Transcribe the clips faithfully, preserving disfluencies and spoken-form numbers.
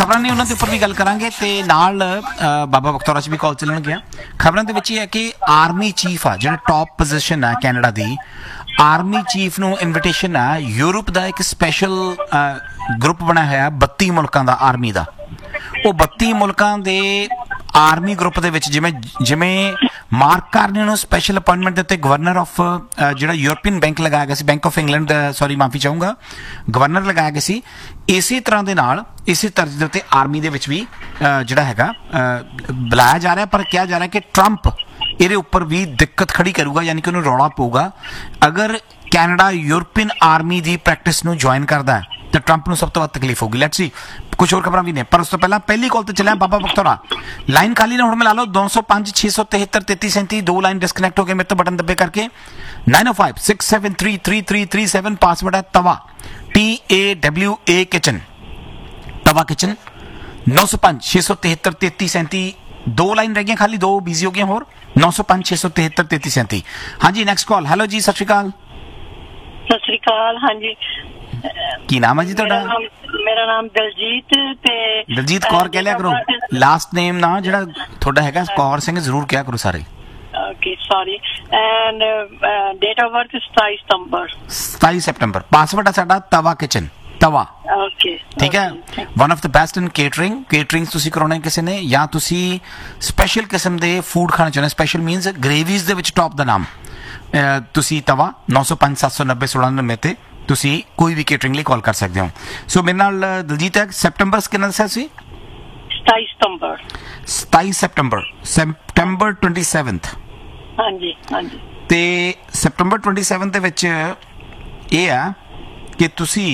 खबर ने उन्होंने उपर भी गल करांगे ते नाल बाबा बख्तौरा च भी कॉल चलणगियां। खबरां दे विच ये है कि आर्मी चीफ आ जिहड़ा टॉप पोजीशन है कैनेडा दी, आर्मी चीफ नूं इनविटेशन है यूरोप का एक स्पैशल ग्रुप बनाया होया बत्ती मुल्कां दा आर्मी दा। वो बत्ती मुल्कां दे आर्मी ग्रुप दे विच जिवें जिवें मार्क कार्नी नूं स्पैशल अपॉइंटमेंट दित्ते गवर्नर ऑफ जिहड़ा यूरोपीयन बैंक लगाया गया सी, बैंक ऑफ इंग्लैंड सॉरी माफी चाहूँगा गवर्नर लगाया गया सी। इसी तरह दे नाल इसी तर्ज दे उत्ते आर्मी दे विच भी जिहड़ा हैगा बुलाया जा रहा है, पर कहा जा रहा है कि ट्रंप ਇਹਦੇ ਉੱਪਰ भी दिक्कत खड़ी करूगा, यानी कि उन्होंने रौला पऊगा अगर कैनेडा यूरोपीयन आर्मी की प्रैक्टिस नूं ज्वाइन करता है तो ट्रंप नूं सब तो वध तकलीफ होगी। लैट्स सी कुछ होर खबरां भी ने, पर उस तो पहला पहली कॉल तो चलिया बाबा बख्तौरा। लाइन खाली ना हुण मिला लो दो सौ पाँच छे सौ तिहत्तर तेती सैंती, दो लाइन डिस्कनैक्ट हो गए मेरे तो बटन दबे करके। नाइन ओ five six seven three three three three seven password है तवा T A W A kitchen Tawa kitchen. नौ सौ पाँच छे सौ तिहत्तर तेती सैंती, दो लाइन रह गई खाली, दो बिजी हो गई होर। नौ सौ पाँच छे सौ तिहत्तर तेती सैंती। हाँ जी नेक्स्ट कॉल। हेलो जी सत श्री अकाल। सत श्री अकाल। हाँ जी की नाम है जी ਤੁਹਾਡਾ? मेरा नाम दलजीत ते दलजीत कौर कह लिया करो, लास्ट नेम ना ਜਿਹੜਾ ਤੁਹਾਡਾ ਹੈਗਾ ਕੌਰ ਸਿੰਘ ਜ਼ਰੂਰ ਕਿਹਾ ਕਰੋ ਸਾਰੇ। Okay sorry. And date of birth सताई सितंबर सताई सितंबर। पासवर्ड है ਸਾਡਾ ਤਵਾ ਕਿਚਨ तवा। ओके ठीक है। One of the best in catering catering ਤੁਸੀਂ ਕਰਾਉਣਾ ਕਿਸੇ ਨੇ ਜਾਂ ਤੁਸੀਂ ਸਪੈਸ਼ਲ ਕਿਸਮ ਦੇ ਫੂਡ ਖਾਣਾ ਚਾਹੁੰਦੇ, ਸਪੈਸ਼ਲ ਮੀਨਸ ਗ੍ਰੇਵੀਜ਼ ਦੇ ਵਿੱਚ ਟੌਪ ਦਾ ਨਾਮ ਤੁਸੀਂ ਤਵਾ ਨौ सौ पाँच सात सौ नब्बे सोलह नब्बे ਤੇ ਤੁਸੀਂ ਕੋਈ ਵੀ ਕੇਟਰਿੰਗ ਲਈ ਕਾਲ ਕਰ ਸਕਦੇ ਹੋ। ਸੋ ਮੇਰੇ ਨਾਲ ਦਲਜੀਤ ਹੈ। ਸੈਪਟੈਂਬਰ ਕਿੰਨਾ ਦੱਸਿਆ ਸੀ? सताई सितंबर सताई सितंबर ਸੈਪਟੈਂਬਰ सत्ताईस। ਹਾਂਜੀ ਹਾਂਜੀ। ਤੇ ਸੈਪਟੈਂਬਰ सत्ताईस ਦੇ ਵਿੱਚ ਇਹ ਆ ਕਿ ਤੁਸੀਂ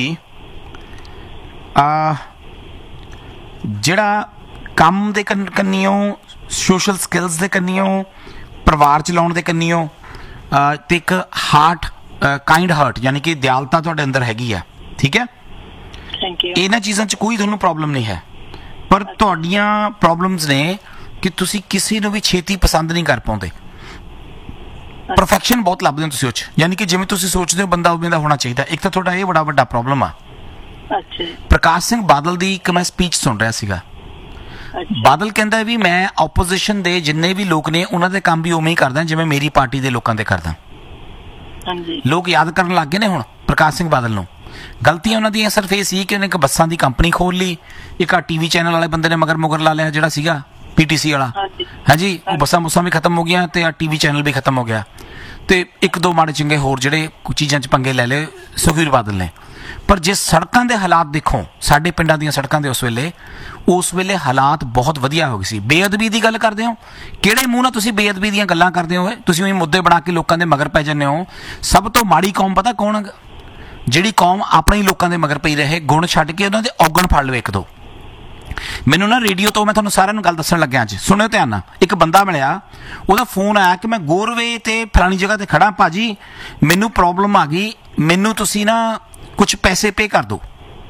ਜਿਹੜਾ ਕੰਮ ਦੇ ਕੰਨੀਓ, ਸੋਸ਼ਲ ਸਕਿੱਲਸ ਦੇ ਕੰਨੀਓ, ਪਰਿਵਾਰ ਚਲਾਉਣ ਦੇ ਕੰਨੀਓ ਤੇ ਇੱਕ ਹਾਰਟ ਕਾइंड ਹਾਰਟ यानी कि ਦਿਆਲਤਾ ਤੁਹਾਡੇ ਅੰਦਰ ਹੈਗੀ ਆ, ਠੀਕ ਹੈ। Thank you. ਇਹਨਾਂ ਚੀਜ਼ਾਂ 'ਚ ਕੋਈ ਤੁਹਾਨੂੰ ਪ੍ਰੋਬਲਮ ਨਹੀਂ ਹੈ, ਪਰ ਤੁਹਾਡੀਆਂ ਪ੍ਰੋਬਲਮਸ ਨੇ ਕਿ ਤੁਸੀਂ ਕਿਸੇ ਨੂੰ ਵੀ ਛੇਤੀ ਪਸੰਦ ਨਹੀਂ ਕਰ ਪਾਉਂਦੇ। ਪਰਫੈਕਸ਼ਨ ਬਹੁਤ ਲੱਭਦੇ ਹੋ ਤੁਸੀਂ ਉਹ 'ਚ, ਯਾਨੀ ਕਿ ਜਿਵੇਂ ਤੁਸੀਂ ਸੋਚਦੇ ਹੋ ਬੰਦਾ ਉਵੇਂ ਦਾ ਹੋਣਾ ਚਾਹੀਦਾ। ਇੱਕ ਤਾਂ ਤੁਹਾਡਾ ਇਹ ਬੜਾ ਵੱਡਾ ਪ੍ਰੋਬਲਮ ਆ। ਅੱਛਾ। ਪ੍ਰਕਾਸ਼ ਸਿੰਘ ਬਾਦਲ ਦੀ ਇੱਕ ਮੈਂ ਸਪੀਚ ਸੁਣ ਰਿਹਾ ਸੀਗਾ। ਬਾਦਲ ਕਹਿੰਦਾ ਵੀ ਮੈਂ ਆਪੋਜੀਸ਼ਨ ਦੇ ਜਿੰਨੇ ਵੀ ਲੋਕ ਨੇ ਉਹਨਾਂ ਦੇ ਕੰਮ ਵੀ ਉਵੇਂ ਹੀ ਕਰਦਾ ਜਿਵੇਂ ਮੇਰੀ ਪਾਰਟੀ ਦੇ ਲੋਕਾਂ ਦੇ ਕਰਦਾ। ਹਾਂਜੀ। ਲੋਕ ਯਾਦ ਕਰਨ ਲੱਗ ਗਏ ਨੇ ਹੁਣ ਪ੍ਰਕਾਸ਼ ਸਿੰਘ ਬਾਦਲ ਨੂੰ। ਗਲਤੀਆਂ ਉਹਨਾਂ ਦੀਆਂ ਸਿਰਫ ਇਹ ਸੀ ਕਿ ਉਹਨੇ ਇੱਕ ਬੱਸਾਂ ਦੀ ਕੰਪਨੀ ਖੋਲ ਲਈ, ਇੱਕ ਆ ਟੀਵੀ ਚੈਨਲ ਵਾਲੇ ਬੰਦੇ ਨੇ ਮਗਰ ਮੁਗਰ ਲਾ ਲਿਆ ਜਿਹੜਾ ਸੀਗਾ ਪੀਟੀਸੀ ਵਾਲਾ। ਹਾਂਜੀ ਉਹ ਬੱਸਾਂ ਬੁੱਸਾਂ ਵੀ ਖਤਮ ਹੋ ਗਈਆਂ ਤੇ ਆ ਟੀਵੀ ਚੈਨਲ ਵੀ ਖਤਮ ਹੋ ਗਿਆ, ਤੇ ਇੱਕ ਦੋ ਮਾੜੇ ਚੰਗੇ ਹੋਰ ਜਿਹੜੇ ਚੀਜ਼ਾਂ 'ਚ ਪੰਗੇ ਲੈ ਲਏ ਸੁਖਬੀਰ ਬਾਦਲ ਨੇ। ਪਰ ਜੇ ਸੜਕਾਂ ਦੇ ਹਾਲਾਤ ਦੇਖੋ ਸਾਡੇ ਪਿੰਡਾਂ ਦੀਆਂ ਸੜਕਾਂ ਦੇ ਉਸ ਵੇਲੇ ਉਸ ਵੇਲੇ ਹਾਲਾਤ ਬਹੁਤ ਵਧੀਆ ਹੋ ਗਏ ਸੀ। ਬੇਅਦਬੀ ਦੀ ਗੱਲ ਕਰਦੇ ਹੋ, ਕਿਹੜੇ ਮੂੰਹ ਨਾਲ ਤੁਸੀਂ ਬੇਅਦਬੀ ਦੀਆਂ ਗੱਲਾਂ ਕਰਦੇ ਹੋ? ਤੁਸੀਂ ਉਹੀ ਮੁੱਦੇ ਬਣਾ ਕੇ ਲੋਕਾਂ ਦੇ ਮਗਰ ਪੈ ਜਾਂਦੇ ਹੋ। ਸਭ ਤੋਂ ਮਾੜੀ ਕੌਮ ਪਤਾ ਕੌਣ? ਜਿਹੜੀ ਕੌਮ ਆਪਣੇ ਹੀ ਲੋਕਾਂ ਦੇ ਮਗਰ ਪਈ ਰਹੇ, ਗੁਣ ਛੱਡ ਕੇ ਉਹਨਾਂ ਦੇ ਔਗਣ ਫੜ ਲਵੇ ਇੱਕ ਦੋ। ਮੈਨੂੰ ਨਾ ਰੇਡੀਓ ਤੋਂ ਮੈਂ ਤੁਹਾਨੂੰ ਸਾਰਿਆਂ ਨੂੰ ਗੱਲ ਦੱਸਣ ਲੱਗਿਆ ਅੱਜ, ਸੁਣਿਓ ਧਿਆਨ ਨਾਲ। ਇੱਕ ਬੰਦਾ ਮਿਲਿਆ, ਉਹਦਾ ਫੋਨ ਆਇਆ ਕਿ ਮੈਂ ਗੋਰਵੇ ਤੇ ਫਲਾਣੀ ਜਗ੍ਹਾ ਤੇ ਖੜਾ ਭਾਜੀ, ਮੈਨੂੰ ਪ੍ਰੋਬਲਮ ਆ ਗਈ, ਮੈਨੂੰ ਤੁਸੀਂ ਨਾ ਕੁਛ ਪੈਸੇ ਪੇ ਕਰ ਦਿਓ।